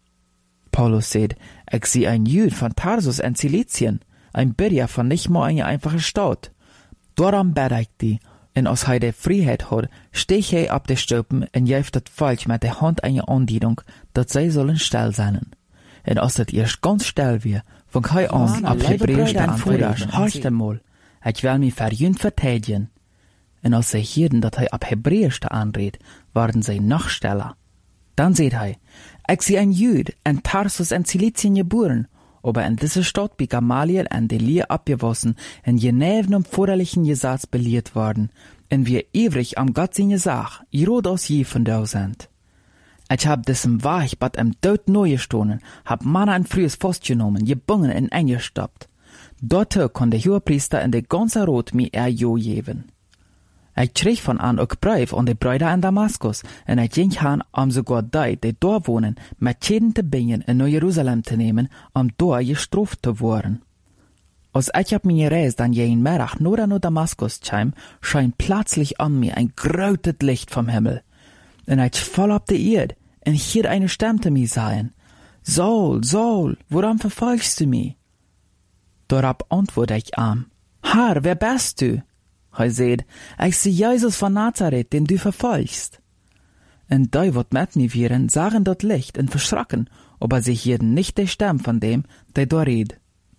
Paulus sagt, ich sehe ein Jüd von Tarsus in Cilizien, ein Bürger von nicht mal einer einfachen Stadt. Darum bete ich die, und als er die Freiheit hat, steh er ab der Staupen und jäft das Volk mit der Hand eine Andienung, dass sie sollen still sein. Und als das erst ganz still wird, fang er an, ab Hebräisch zu antworten, horcht einmal, ich will mich für Jünd verteidigen. Und als sie hörten, dass er ab Hebräisch anredet, waren sie noch stiller. Dann sagt er, ich sehe ein Jüd in Tarsus in Cilizien geboren, aber in dieser Stadt bei Gamaliel an der Lehre abgewassen und genäven um vorderlichen Gesetz belehrt worden, und wir ewig am Gott seine Sache, rot aus je von da sind. Ich hab diesem Weich bad im Tod neu gestohlen, hab Manna ein frühes Fass genommen, gebungen und eingestoppt. Dort konnte der Hohepriester in der ganze Rot mir jo geben. Ich krieg von an auch Brief an die Brüder in Damaskus, und ich ging han, sogar die dort wohnen, mit jeden zu bringen in Jerusalem zu nehmen, dort gestraft zu werden. Als ich ab meine Reise dann jeden Mittag nur an Damaskus kam, scheint plötzlich an mir ein großes Licht vom Himmel. Und ich fall auf die Erde, und hier eine Stimme zu mir sagen, Saul, Saul, warum verfolgst du mich? Darauf antworte ich am, Herr, wer bist du? Er sagt, ich sehe Jesus von Nazareth, den du verfolgst. Und die, wat mit mir wären, sahen dort Licht und verschrocken, aber sie hörten nicht die Stimme von dem, der da redet.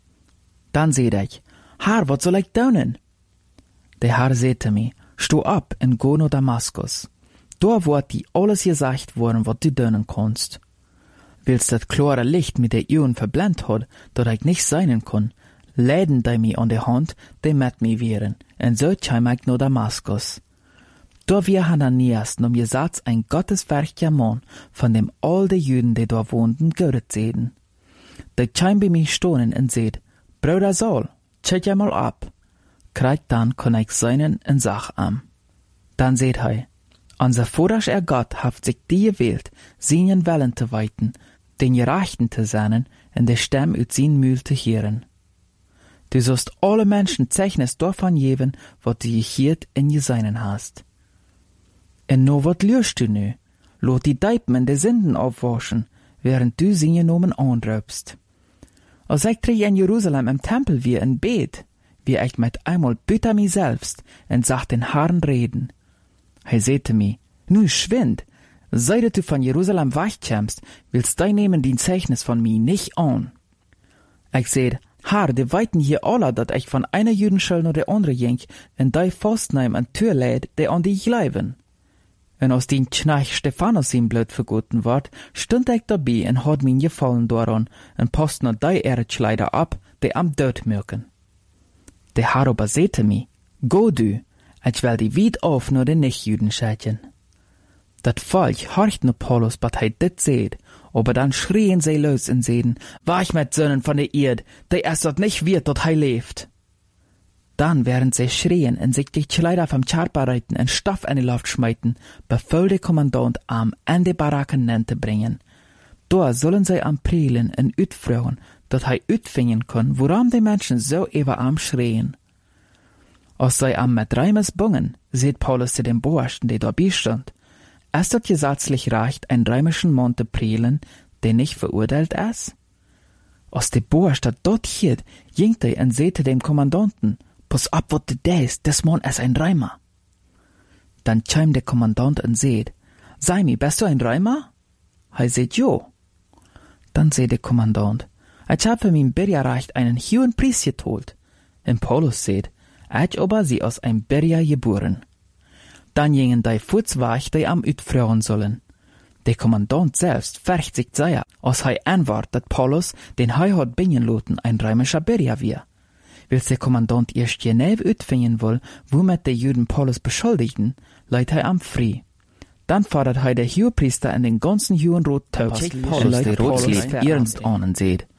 Dann sagt ich, Herr, wat soll ich tun? Der Herr sagte mir, steh ab und geh nach Damaskus. Da wird dir alles gesagt worden, was du tun kannst. Willst das klare Licht mit der Augen verblendet hat, dass ich nicht sein kann, leiden die mir an der Hand, die mit mir wären, und so kam ich nach Damaskus. Da wir Hananias nom Gesetz ein gotteswerklicher Mann von dem all die Juden, die da wohnten, gehört sehen. Der kam bei mir stehen und sagt, Bruder Saul, check ja mal ab. Kriegt dann kann ich seinen und sag am. Dann sagt er, unser Vorherrscher Gott hat sich die gewählt, seinen Willen zu weiten, den Gerechten zu sein und der Stimme aus seinem Mühl zu hören. Du sollst alle Menschen Zeichnis davon geben, was du gehört in Jeseinen hast. Und no wat lürst du nu? Lot die Deipen de Sünden aufwaschen, während du sie genommen anröpst. Als ich in Jerusalem im Tempel wie in Bet, wie ich mit einmal büter mi selbst und sag den Herrn reden. Er sagte mir, nu schwind, seit du von Jerusalem wegkommst, willst du nehmen den Zeichnis von mir nicht an. Ich seh, Herr, die weiten hier alle, dat ich von einer Jüdenschule nach der andere ging, und die festnehm an Tür lädt, die an die ich leiben. Und als den Knecht Stephanus ihm blöd vergoten ward, stund ich dabei und hat mir gefallen daran, und post noch die Erdschleider ab, die am Tod mögen. Der Herr aber sagte mir, go du, ich will die weit auf nur den Nichtjüden schätzen. Dat Volk horcht nur Paulus, bat er dit seht, aber dann schrien sie los und sehen, wach mit Sönnen von der Erde, der erst dort nicht wird, dort er lebt. Dann, während sie schrien und sich die Kleider vom Charpa reiten und Stoff in die Luft schmeiten, befahl der Kommandant am an die Baracken zu bringen. Da sollen sie am Prielen und utfragen, dass er utfingen kann, warum die Menschen so über am schrien. Als sie am mit Reimes bungen, sieht Paulus zu dem Burschen, der dabei stand, ist das gesetzlich recht, einen römischen Mann zu prielen, der nicht verurteilt ist? Als der Bursch das dort hielt, ging er und sagte dem Kommandanten, pass ab, was du denkst, das Mann ist ein Römer. Dann kam der Kommandant und sagt, sei mir, bist du ein Römer? Er sagt, jo. Dann sagt der Kommandant, ich habe für mein Bürgerrecht einen hohen Preis geteilt. Und Paulus sagt, ich aber sie aus einem Bürger geboren. Dann gingen die Fußwach, die am utfragen sollen. Der Kommandant selbst färcht sich sehr, als er antwortet, dass Paulus, den hat bringen lassen, ein römischer Bürger war. Als der Kommandant erst genau utfinden will, womit die Juden Paulus beschuldigten, leitet er am frei. Dann fordert er der Hohepriester in den ganzen Judenrot Taub, Paulus der Rotslied ernst an und sagt,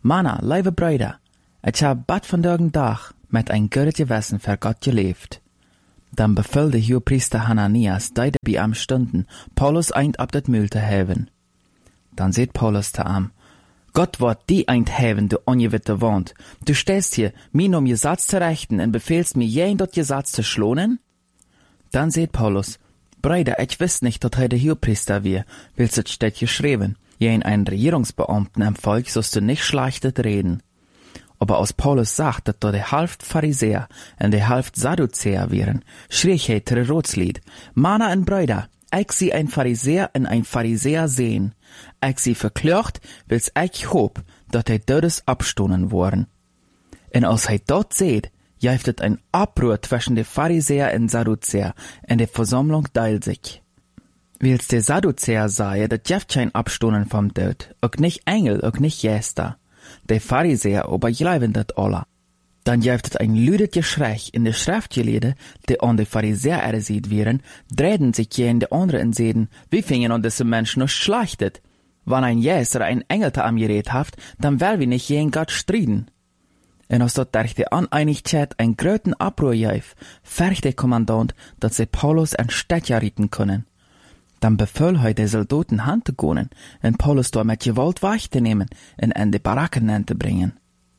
Manna, lieve Brüder, ich hab bad vandaag dag met ein gutes Gewissen für Gott gelebt. Dann befahl der Hohepriester Hananias, die dabei am stunden, Paulus eint ab dat Mühl zu heven. Dann seht Paulus zu am, Gott wird die eint heven, du ongewitte Wand. Du stehst hier, mir um Gesetz zu rechten und befehlst mir jen dort Gesetz zu schlonen? Dann seht Paulus, Brüder, ich wiss nicht, dass der Hohepriester wir, willst es steht geschrieben, jen einen Regierungsbeamten im Volk sollst du nicht schlechtet reden. Aber als Paulus sagt, dass da der Halft Pharisäer und der Halft Sadduzäer wären, schrie er der Rotslied, Manna und Brüder, ich sie ein Pharisäer und ein Pharisäer sehen. Ich sie verklört, wils ich hoop, dass die Dödes abstonen worden. Und als dort seht, jäftet ein Abruhr zwischen de Pharisäer und Sadduzäer, und die Versammlung teilt sich. Wils der Sadduzäer sei, dat jäft kein Abstonen vom Död, auch nicht Engel, auch nicht Gäster. De Pharisäer aber gleiben dat alla. Dann jäftet ein lüdet Geschrei in de Schriftgelede, die an de Pharisäer ersieht wären, drehen sich jen de andere und sehen, wie fingen an diese Menschen noch schlachtet. Wann ein Jäser ein Engel am Gerät haft, dann will wir nicht jen Gott striden. Und als dort durch die Uneinigkeit ein gröten Abruhr jäf, fercht der Kommandant, dass sie Paulus ein Städtjahr rieten können. Dann befahl er de Soldaten Hand zu gehen, und Paulus dort mit Gewalt weich zu nehmen und in die Baracken zu bringen.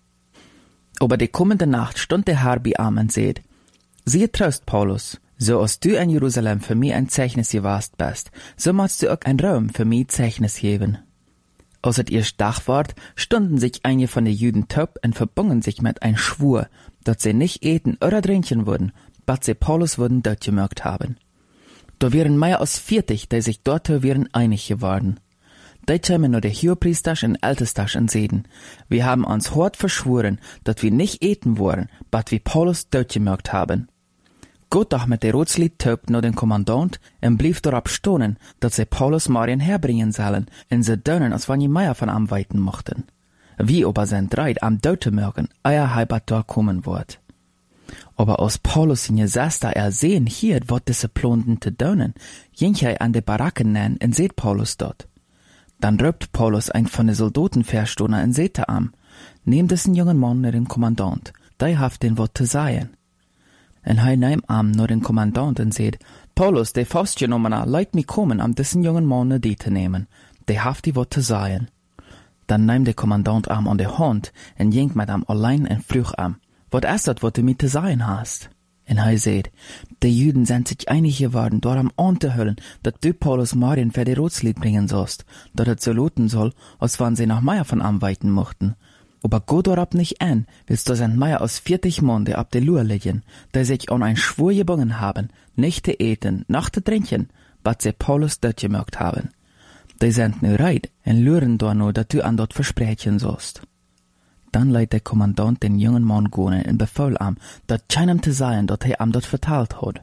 Aber die kommende Nacht stund der Herr bei ihm und seht, siehe Trost, Paulus, so als du in Jerusalem für mich ein Zeichnis gewast bist, so musst du auch ein Rom für mich Zeichnis geben. Als es erst Tag ward, stunden sich einige von den Juden taub und verbungen sich mit ein Schwur, dass sie nicht eten oder trinken würden, bis sie Paulus würden dort gemerkt haben. Da wären mehr als 40, die sich dort wären einig geworden. Die kämen nur der Hohepriester und Ältester und sehen, wir haben uns hart verschworen, dass wir nicht eten wollen, bis wir Paulus dort gemerkt haben. Gott doch mit der Rotslied taub nur den Kommandant und blieb darauf stonen, dass sie Paulus Marien herbringen sollen, und sie dönen, als wenn die Meier von am weiten mochten. Wie aber sind Reit am Döte mögen, euer Heibat dort kommen wird. Aber als Paulus in Gesester sehen hier, wat diese Plonden te dönen, ging an de Baracken nennen und seht Paulus dort. Dann röpt Paulus ein von den Soldaten verstohner und seht am, nehmt diesen jungen Mann nur den Kommandant, der haft den Wort zu sagen. Und nehmt am nur den Kommandant und seht, Paulus, der festgenommener, leit mi kommen, diesen jungen Mann nur die zu nehmen, der haft die Wort zu sagen. Dann nehmt der Kommandant am an der Hand und ging mit am allein und früh am, wat ist das, wat du mit zu sagen hast? Und seht, die Juden sind sich einig geworden, dort am anzuhöllen, dass du Paulus Marien für die Rotslied bringen sollst, dass es so loten soll, als wenn sie nach Meier von am weiten mochten. Aber go dort nicht an, willst du sind Meier aus 40 Mann, die ab der Lur liegen, die sich an ein Schwur gebungen haben, nicht zu eten, noch zu trinken, was sie Paulus dort gemerkt haben. Die sind nu reit, und luren dort nur, dass du an dort versprechen sollst. Dann leiht der Kommandant den jungen Mann gehen und befahl ihm, dass keinem zu sagen, dass er ihm dort verteilt hat.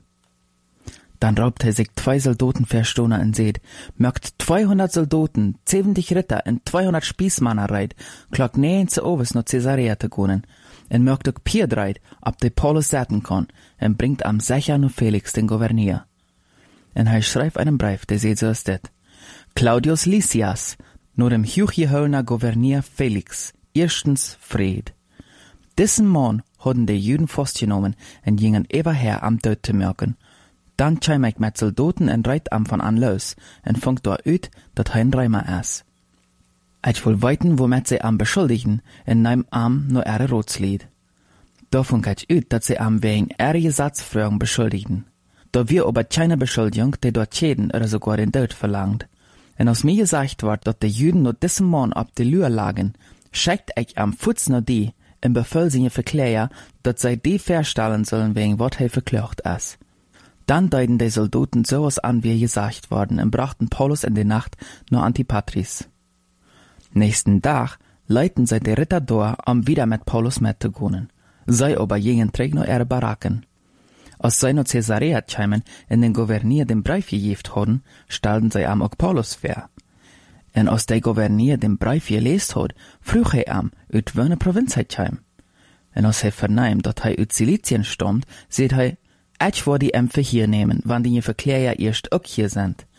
Dann raubt er sich 2 Soldaten verstohner und seht, mögt 200 Soldaten, 70 Ritter und 200 Spießmänner reit, klock nähen zu Oves nach Caesarea zu gehen, und mögt auch Pier reit, ob der Paulus setzen kann, und bringt am sicher nur Felix den Gouverneur. Und schreibt einen Brief, der seht so ist das. Claudius Lysias, nur dem hochgeholner Gouverneur Felix, erstens Fried. Diesen Mann hatten die Juden festgenommen und gingen eberher am Tod zu merken. Dann kam ich mit Soldaten und reit am von an los und fangt dort ut, dass ein Reimer ist. Ich will weiten, womit sie am beschuldigen, und nehm am nur ihre Rotslied. Da fand ich ut, dass sie am wegen ihrer Gesetzfragen beschuldigen. Da wir aber keine Beschuldigung, die dort schäden oder sogar den Tod verlangt. Und aus mir gesagt wird, dass die Juden nur diesen Mann ab der Lür lagen, schickt ich am Fuß nur die, und befahl sie verklären, dass sie die verstellen sollen, wegen was er verklagt ist. Dann deuten die Soldaten sowas an, wie gesagt worden, und brachten Paulus in die Nacht nur Antipatris. Nächsten Tag leiten sie die Ritter durch, um wieder mit Paulus mitzugehen. Sie aber gingen träg nur ihre Baracken. Als sie nach Caesarea kamen und den Gouverneur den Brief gegeben hatten, stellten sie am auch Paulus vor. Und als der Gouverneur den Brief gelesen hat, frug er am, uit welche Provinz er kam. Und als er vernahm, dass er uit Silizien stammt, sagt er, ich will die Ämpfe hier nehmen, wann die Verklärer erst auch hier sind.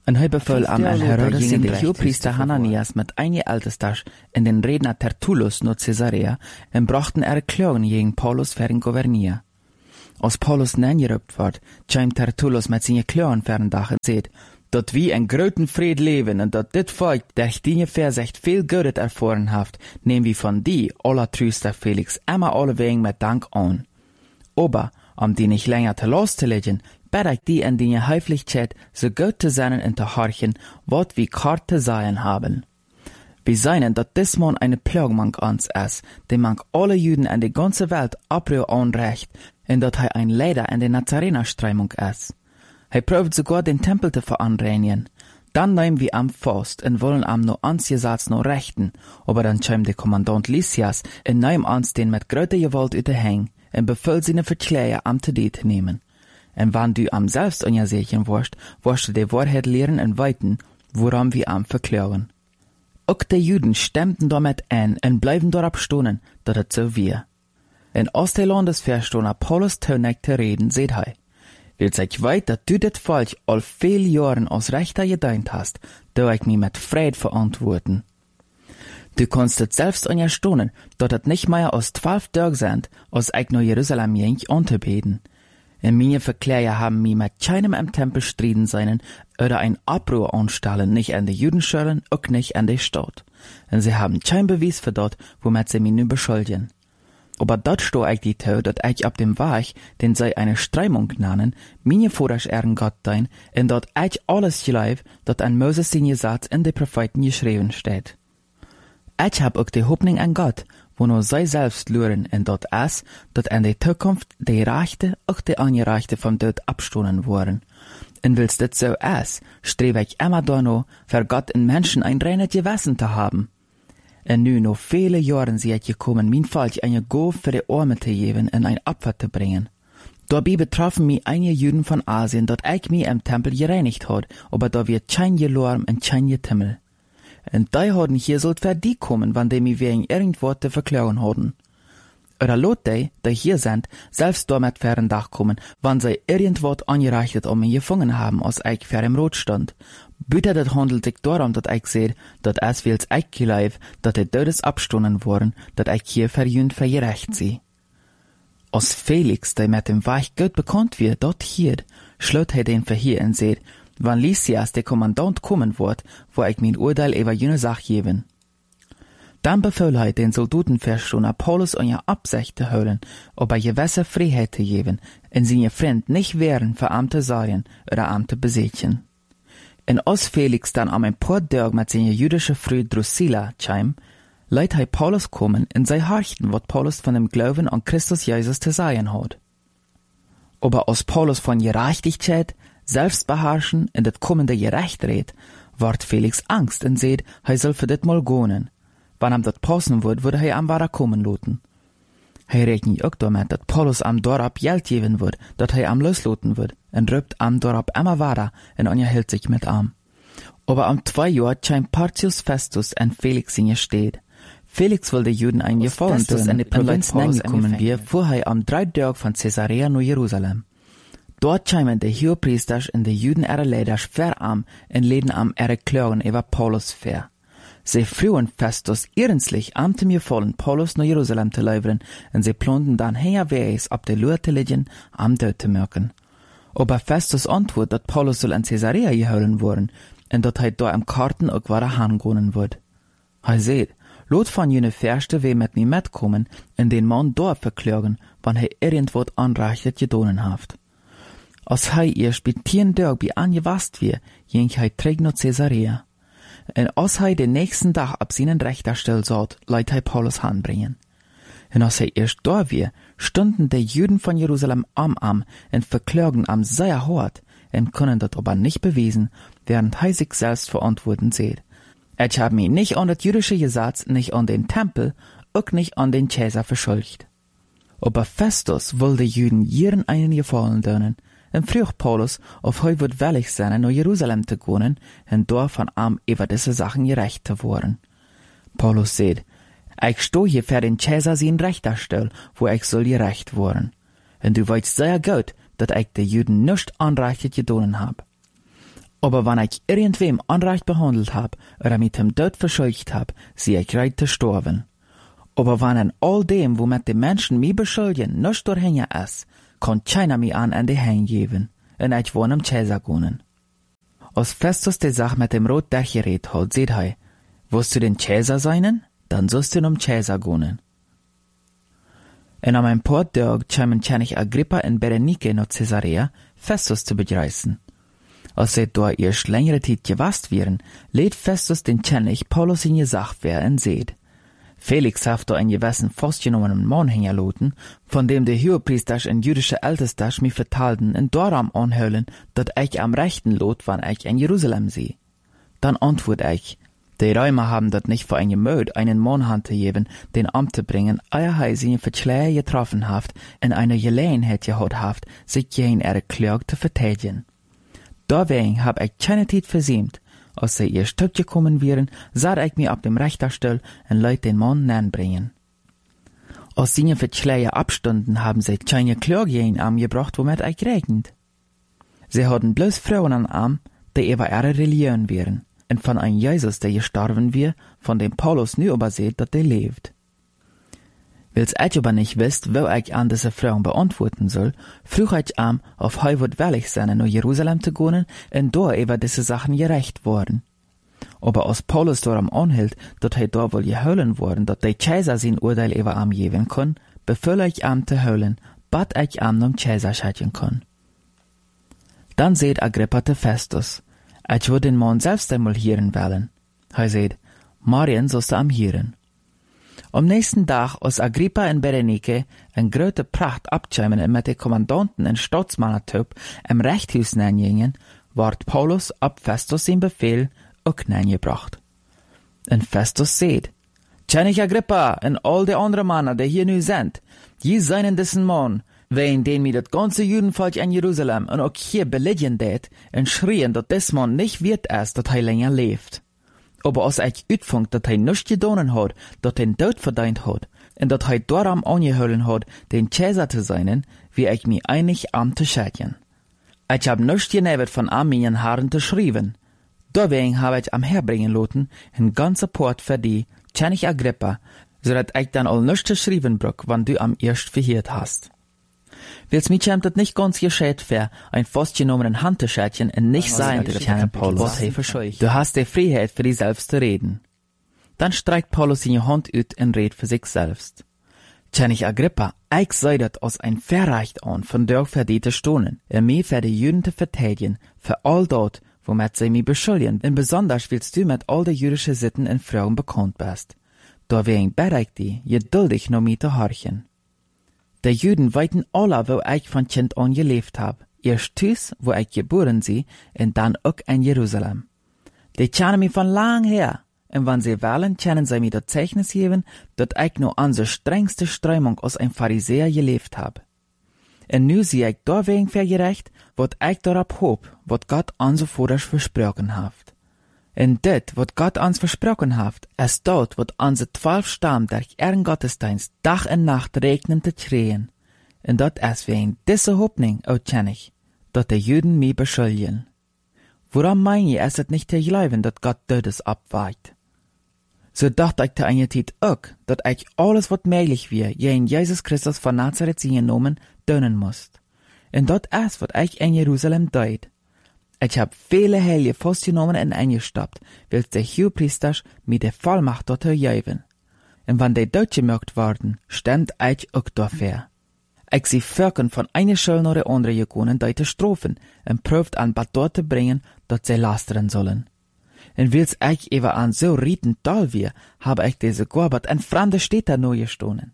En hij bevel am en Herodes gingen de Hohepriester Hananias mit einige Ältestas in den Redner Tertullus naar Caesarea en brachten Klagen gegen Paulus für den Gouverneur. Als Paulus nengerupt wordt, chimt Tertullus met zijn Klagen für Dach en zegt, dat wie een groten vrede leven en dat dit volk der die Verzicht veel Gutes erfahren haft, nehmen wir von die, allertrüster Felix, immer alle wegen mit Dank an. Aber, um die nicht länger te Last zu legen, bitte ich die in die Höflichkeit so gut zu sein und zu horchen, wat wir kart zu sagen haben. Wir seien, dass dies Mann eine Plagmann ans ist, die man alle Juden in der ganzen Welt abrühr anrecht, und dass er ein Leiter in der Nazarener-Streimung ist. Er probt sogar den Tempel zu veranreinigen. Dann nehmen wir am fast und wollen am no ansgesatz no rechten, aber dann schämt der Kommandant Lysias und nehm ans den mit größter Gewalt überhängen und befiehlt seine Verkläger am zu nehmen. Und wenn du am selbst unsicher warst, wirst du die Wahrheit lehren und weiten, woran wir am verklagen. Auch die Juden stemmten damit ein und bleiben darauf stehen, dass es so wir. In aus der Landesverstoner Paulus Tönig zu reden, seht er, will sich weit, dass du das Volk all viel Jahren aus Rechter gedient hast, da ich mich mit Fried verantworten. Du kannst es selbst unterstehen, dass es nicht mehr aus 12 Tagen sind, als ich nach Jerusalem ging, anzubeten. In meine Verkläger haben mich mit keinem im Tempel striden seinen oder ein Abbruch anstellen, nicht an die Judenschulen, auch nicht an die Stadt. Und sie haben kein Beweis für das, womit sie mich nun beschuldigen. Aber dort steht ich die Tau, dass ich ab dem Weg, den sie eine Streimung nennen, meine Vorherrscher Gott dein, und dort ich alles glaube, dat an Moses den Gesetz in die Propheten geschrieben steht. Ich hab auch die Hoffnung an Gott, wo nur sie selbst luren, und dort ist, dass in der Zukunft die Rechte auch die Ungerechte vom Tod abstoßen worden. Und willst das so ist, strebe ich immer danach, für Gott in Menschen ein reines Gewissen zu haben. Und nu noch viele Jahre sind gekommen, mein Volk eine Gabe für die Arme zu geben und ein Opfer zu bringen. Dabei betroffen mich einige Juden von Asien, dass ich mich im Tempel gereinigt hat, aber da wird kein Gelorm und kein Getimmel. Und die haben hier sollt für die kommen, wann die mich wegen irgendwas zu verklagen haben. Oder lot die hier sind, selbst damit für den Dach kommen, wann sie irgendwas angereicht und mich gefangen haben, als ich für im Rot stand. Bitte, das handelt sich darum, dass ich sehe, dass es wills ich geleib, dass die Todes abstunden worden, dass ich hier für jünd vergerecht sie. Als Felix, der mit dem Weg gut bekannt wird, dort hier, schlut er den Verhier und seht, wann Lysias der Kommandant kommen wird, wo ich mein Urteil über jene Sache geben. Dann befahl er den Soldatenverstoner Paulus und ihr Absicht zu holen, ob er gewisse Freiheit zu geben, und seine Freund nicht wären für Amte Sarien oder Amte Besetzen. Und als Felix dann am ein paar Tage mit seiner jüdischen Frau Drusilla kam, leiht er Paulus kommen und sei horchten, was Paulus von dem Glauben an Christus Jesus zu sagen hat. Aber als Paulus von Gerechtigkeit, Selbstbeherrschen und das kommende Gerecht redet, ward Felix Angst und seht, er soll für das mal gehen. Wann ihm das passen wird, würde er am Wara kommen lassen. Er rechnet auch damit, dass Paulus am Dorab Geld geben wird, dass er am loslassen wird, und rübt am Dorab immer weiter und unterhält sich mit am. Aber am 2 Jahr scheint Porcius Festus und Felix in ihr steht. Felix will den Juden ein Gefallen tun, in die Provinz hineingekommen wir, fuhr er am 3 Tage von Caesarea nach Jerusalem. Dort scheinen die Hohepriester und die Juden ihre Leiter fair am und leden am ihre Klagen über Paulus fair. Sie frühen Festus ernstlich am dem Gefallen, Paulus nach Jerusalem zu liefern, und sie planten dann herwegs ab der Lur zu liegen, am Tod zu merken. Aber Festus antwortet, dass Paulus soll in Caesarea geholen worden, und dass er da im Karten auch wieder hingehen wird. Er seht, lot von jene Färste we mit mir mitkommen, und den Mann dort verklagen, wann er irgendwas anreichtet gedonen haft. Als er erst bei 10 Tagen bei angewasst wird, ging er träg nach Caesarea. Und als er den nächsten Tag ab seinen Richterstell saht, leiht er Paulus anbringen. Und als er erst da war, stunden die Juden von Jerusalem am und verklagen am sehr hart und können das aber nicht beweisen, während er sich selbst verantworten sieht. Ich habe mich nicht an das jüdische Gesetz, nicht an den Tempel, auch nicht an den Cäsar verschuldigt. Aber Festus will die Juden jeden einen Gefallen tun, und frug Paulus, ob er wird willig sein, nach Jerusalem zu gehen, und dort von ihm über diese Sachen gerecht zu werden. Paulus sagt, ich stehe hier für den Cäsar sein Richterstell, wo ich soll gerecht werden. Und du weißt sehr gut, dass ich die Juden nicht anreichend gedonen hab. Aber wenn ich irgendwem unrecht behandelt hab, oder mit dem Tod verschuldigt hab, sie ich reit zu sterben. Aber wenn an all dem, womit die Menschen mich beschuldigen, nichts durchhängen ist, kann keiner mich an die Hänge geben, und ich wohne am Cäsar gehen. Als Festus die Sache mit dem Rot durchgeredet hat, seht er, willst du den Cäsar seinen? Dann sollst du um Cäsar gehen. Und am ein paar Tage kämen König Agrippa und Berenike nach Caesarea, Festus zu begreifen. Als sie dort erst längere Zeit gewasst wären, lädt Festus den König Paulus in die Sache wer und seht. Felix hat da einen gewissen festgenommenen Mann hängen von dem die Hohepriester und jüdische Ältester mich vertalten und darum anhöhlen, dat ich am rechten lot, wann ich in Jerusalem sehe. Dann antwort ich, die Römer haben dat nicht für ein Gemöd, einen Mann hanzugeben, den Amt zu bringen, ehe sie ihn Verschleier getroffen haft, in einer Gelegenheit gehabt haft, sich gegen ihre Klage zu verteidigen. Deswegen hab ich keine Zeit versäumt. Als sie ihr Stück gekommen wären, sah ich mich auf dem Richterstuhl und leut den Mann nähnbringen. Als sie Verschleier abstunden, haben sie keine Klage gegen Arm gebracht, womit ich regnet. Sie hatten bloß Frauen an Arm, die über ihre Religion wären, und von einem Jesus, der gestorben wär, von dem Paulus nu überseht, dass der lebt. Weil's ich aber nicht wisst, wo ich an diese Frauen beantworten soll, frug ich am, auf heu wird willig sein, nach Jerusalem zu gehen, und da über diese Sachen gerecht worden. Aber als Paulus darum anhielt, dass da wohl gehöhlen worden, dass der Kaiser sein Urteil über am geben kann, befülle ich am zu höhlen, bat ich am nom Kaiser schatten kann. Dann seht Agrippa zu Festus, ich würde den Mann selbst einmal hören wollen. Er seht, Marien sollst du am hören. Am nächsten Tag, als Agrippa und Berenike in große Pracht abkämen und mit den Kommandanten und Staatsmannertyp im Rechthaus nähngingen, ward Paulus ab Festus sein Befehl auch nähngebracht. Und Festus seht, König Agrippa und all die anderen Männer, die hier nu sind, die seien diesen Mann, wegen den mir das ganze Judenvolk in Jerusalem und auch hier belegen det und schrien, dass des Mann nicht wird ist, dass er länger lebt. Aber als ich uitvond dat hij nichts gedonen hat, dat den Tod verdient hat, und dat hij darum angeholen hat, den Cäsar zu sein, wie ich mich einig am zu schätzen. Ich hab nichts genebet von am meinen Haaren zu schreiben. Deswegen hab ich am herbringen lassen, ein ganzer Port für die, König Agrippa, so dat ich dann all nichts zu schreiben brauch, wann du am erst verhört hast. Weil's mich das nicht ganz gescheit wär, ein festgenommenen Handtäschchen und nicht sein, der König Paulus, du hast die Freiheit für dich selbst zu reden. Dann streckt Paulus seine Hand ut und redet für sich selbst. König Agrippa, ich sei dat aus ein Verrecht an, von der verdiente Stunden, mir für die Juden zu verteidigen, für all dort, womit sie mich beschuldigen, und besonders willst du mit all der jüdischen Sitten und Frauen bekannt bist. Deswegen bitte ich dich, geduldig noch mit zu horchen. Die Juden weiten alle, wo ich von Kind an gelebt hab. Erst Tüß, wo ich geboren sie, und dann auch in Jerusalem. Die kennen mich von lang her, und wenn sie wollen, können sie mir das Zeichnis geben, dass ich nur an der strengste Strömung aus ein Pharisäer gelebt hab. Und nu sehe ich deswegen vergerecht, wat ich darauf hob, wat Gott uns vorher versprochen haft. Und dit, wat Gott uns versprochen haft, ist dort, wat unsere 12 Stamm durch ihren Gottesdienst Tag und Nacht regnen zu krehen. Und dat ist wegen dieser Hoffnung, o König, dat die Juden mich beschuldigen. Woran mein ich, es ist nicht zu glauben, dat Gott Todes abweicht. So dachte ich zu einer Zeit auch, dat ich alles, wat möglich wär, gegen Jesus Christus von Nazareth genommen, tun muss. Und dat ist, wat ich in Jerusalem deut. Ich hab viele Heilige festgenommen und eingestoppt, weil der Hohepriester mir die Vollmacht dort geben. Und wenn die dort gemerkt worden, stimmt ich auch dafür. Ich sie Völkern von einer Schule nach der anderen gegangen, die zu strafen, und prüft an Bad dort zu bringen, dass sie lastern sollen. Und weil's ich eben an so rieten toll wir, habe ich diese Gorbert in fremde Städte neu gestohlen.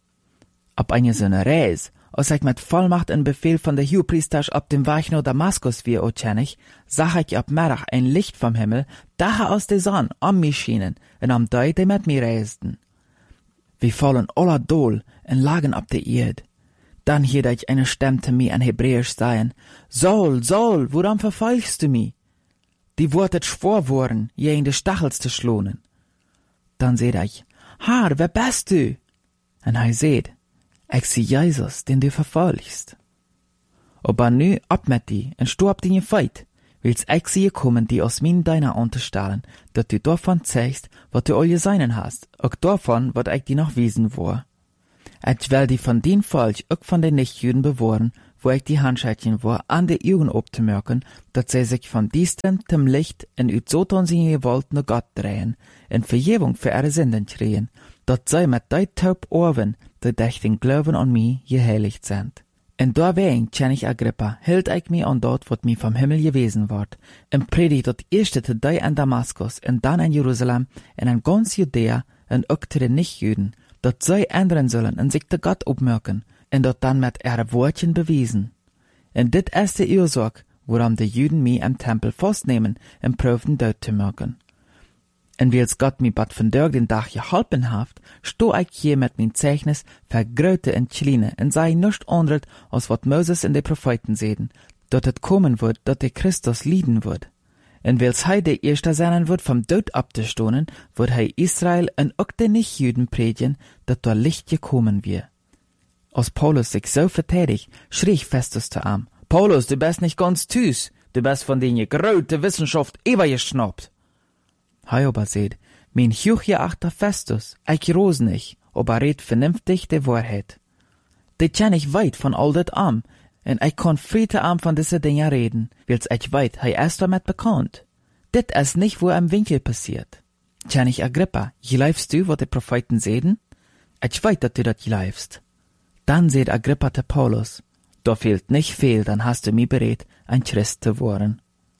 Ab einer so einer Reise, als ich mit Vollmacht und Befehl von der Hohepriester ab dem Weg nach Damaskus wie, o König, sah ich ab Mittag ein Licht vom Himmel, daher aus der Sonne, um mich schienen, und am Deu, die mit mir reisten. Wir fallen aller Dol und lagen ab der Erde. Dann hielt ich eine Stimme zu mir in Hebräisch sagen, Saul, Saul, warum verfolgst du mich? Die wurdet schwor worden, gegen die Stachels zu schlonen. Dann seht ich, Herr, wer bist du? Und er seht, ich sehe Jesus, den du verfolgst. Aber nu ab mit die und stu ab die Feit, Wils ich sie kommen, die aus min deiner unterstellen, dat du davon zeigst, wat du all geseinen hast, auch davon, wat ich die noch wiesen war. Ich will die von den Volk, auch von den Nichtjuden bewahren, wo ich die Handscheidchen war, an die Augen abzumerken, dat sie sich von diesem zum Licht in ut Sotan sie gewollt nur Gott drehen, in Vergebung für ihre Sünden kriegen, dat sie mit dei taub Ohren, die durch den Glauben an mich geheiligt sind. En daarbij, König Agrippa, hielt ich mich an dort, wat mir vom Himmel gewesen ward, en predigt dat eerste te die in Damaskus, en dan in Jerusalem, en in ganz Judäa, en ook te den Nichtjuden, dat zij ändern sollen en sich te Gott opmerken, en dat dan met ihre Wortchen bewiesen. En dit is de oorzaak, waarom de Juden mij im Tempel vastnemen en proefden dood te merken. En wils Gott mi bad vandaag den dag geholpen haft, sto ik hier met mijn Zeichnis vergrote en kleine en zei nichts anderes als wat Moses en de Propheten zeiden, dat het komen wordt dat de Christus lieden wordt. En wils hij de eerste zijn wordt vom dood ab te stonen, wordt hij Israël en ook de Nichtjuden predigen, dat door licht gekommen wird. Als Paulus sich so verteidigt, schrie Festus zu ihm: Paulus, du bist nicht ganz tüß, du bist von den grote Wissenschaft übergeschnappt. Hij aber seht, mein hochgeachter Festus, ich ros nicht, aber red vernünftig de Wahrheit. De ken ich weit von all dat am, en ich kann friede am von diese Dinge reden, wils ich weit, hij ist damit bekannt. Dit is nicht, wo im Winkel passiert. König Agrippa, geleifst du, wat de Propheten seden? Ich weit, dat du dat geleifst. Dann seht Agrippa te Paulus: Da fehlt nicht viel, dann hast du mich bereit, ein Christ zu worden.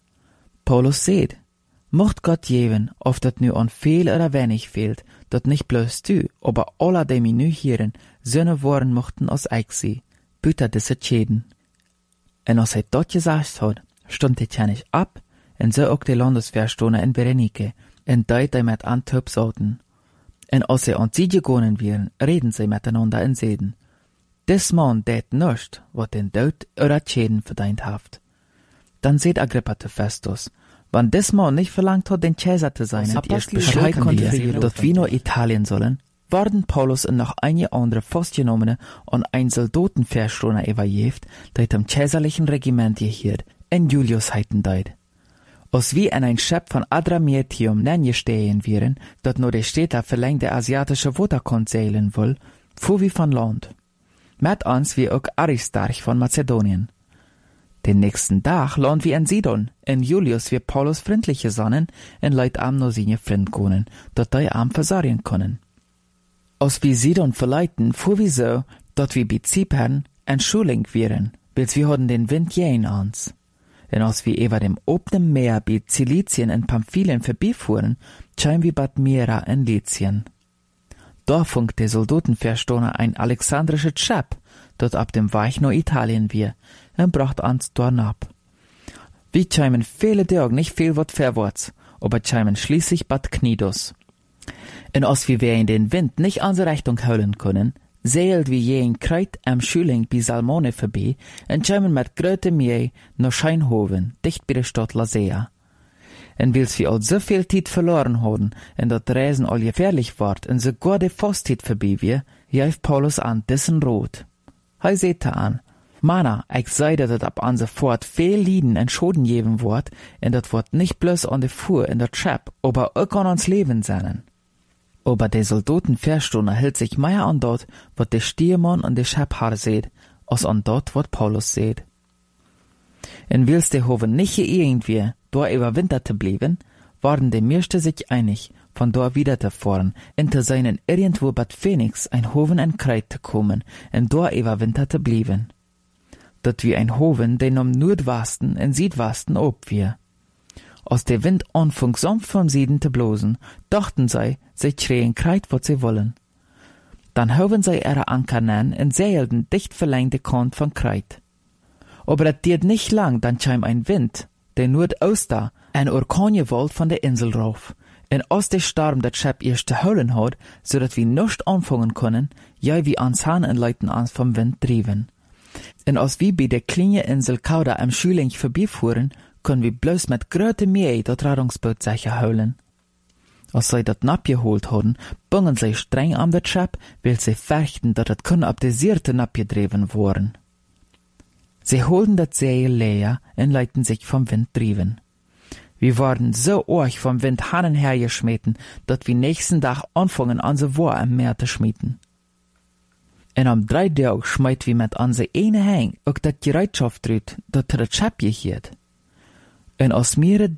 Paulus seht: Mocht Gott geben, of dat nu an viel oder wenig fehlt, dat nicht bloß du, aber alle, die mich nu hören, Söhne worden mochten als ich sie, büter diese Schäden. En als hij dat gesagt hat, stond de König ab, en so ook de Landesverstoner in Berenike, en die met Antwerp sollten. En als sie an sie gegangen wären, reden sie miteinander in Seden. Des Mann deed nichts, wat den Tod oder Schäden verdient haft. Dann seht Agrippa te Festus: Wann des Mann nicht verlangt hat, den Cäsar zu sein, und erst beschreiben wir, dass wir nur Italien sollen, waren Paulus und noch einige andere Festgenommene an ein Soldatenverstoner übergeben, der dem cäsarlichen Regiment gehielt, in Julius heiten deit. Als wir in ein Schiff von Adramyttium nennestehen wären, dat nur die Städte verlängte asiatische Waterkant seilen will, fuhr wir von Land. Mit uns wie auch Aristarch von Mazedonien. Den nächsten Tag lohnt wir in Sidon, in Julius wir Paulus freundliche Sonnen, en Leut am no seine Freund können, dat die am versorgen können. Als wir Sidon verleiten, fuhr wir so, dat wir bei Zypern en Schuling wären, bis wir hatten den Wind jähen uns. Denn als wir über dem obenen Meer bei Zilizien en Pamphylien vorbeifuhren, scheinen wir bad Myra in Lycien. Da funkt der Soldatenverstoner ein alexandrisches Schiff, dat ab dem Weich nur Italien wir, en bracht uns dorn ab. Wir scheimen viele Tage nicht viel wat verwärts, aber scheimen schließlich bad Knidos. En als wir in den Wind nicht an die Richtung holen können, seilt wir je in Kreit am Schüling bei Salmone vorbei en scheimen mit gröte Mühe nach Scheinhoven, dicht bei der Stadt Lasea. En wils wir all so viel Zeit verloren haben, en dat Reisen all gefährlich ward, en sogar de Fastzeit vorbei wir, jäuf Paulus an dessen Rot. Hij seht an: Mana, ich sei, dat het ab an sofort viel Lieden en Schoden geben wort, en dat wort nicht bloß an de Fuhr in der Chap, aber auch an uns Leben seinen. Aber der Soldatenverstoner hält sich mehr an dort, wat der Stiermann und der Schaphaar seht, als an dort, wat Paulus seht. En wils der Hoven nicht irgendwie da überwinterte blieben, waren die meisten sich einig, von da wieder zu fahren, hinter seinen irgendwo Bad Phoenix ein Hoven in Kreit zu kommen, und da überwinterte blieben. Dat wie ein Hoven, den am Nordwesten und Südwesten ob wir. Als der Wind anfing sanft vom Süden zu blosen, dachten sie schreien Kreit, wat sie wollen. Dann hoben sie ihre Anker nen und seilten dicht verlängte Kant von Kreit. Aber es dauert nicht lang, dann kam ein Wind, der Nordoster, ein Orkangewalt von der Insel rauf. Und als der Sturm das Schiff erst zu holen hat, so dass wir nicht anfangen können, ja wie ans Hahn und Leuten ans vom Wind trieben. Und als wir bei der kleinen Insel Kauda am Schüling vorbeifuhren, können wir bloß mit gröte Mühe das Rettungsboot sicher holen. Als sie das abgeholt haben, bungen sie streng an das Schiff, weil sie fürchten, dass es können ab der Seite abgedreven worden. Sie holten dat Seil leer und leiten sich vom Wind driven. Wir waren so arg vom Wind hin und her geschmeten, dat wir nächsten Tag anfangen an se War am Meer zu schmieden. Und am 3 Tag schmeit wir mit an se eine Hang auch dat Gereitschaft drüt, dat er das Schäppje hielt. Und als mir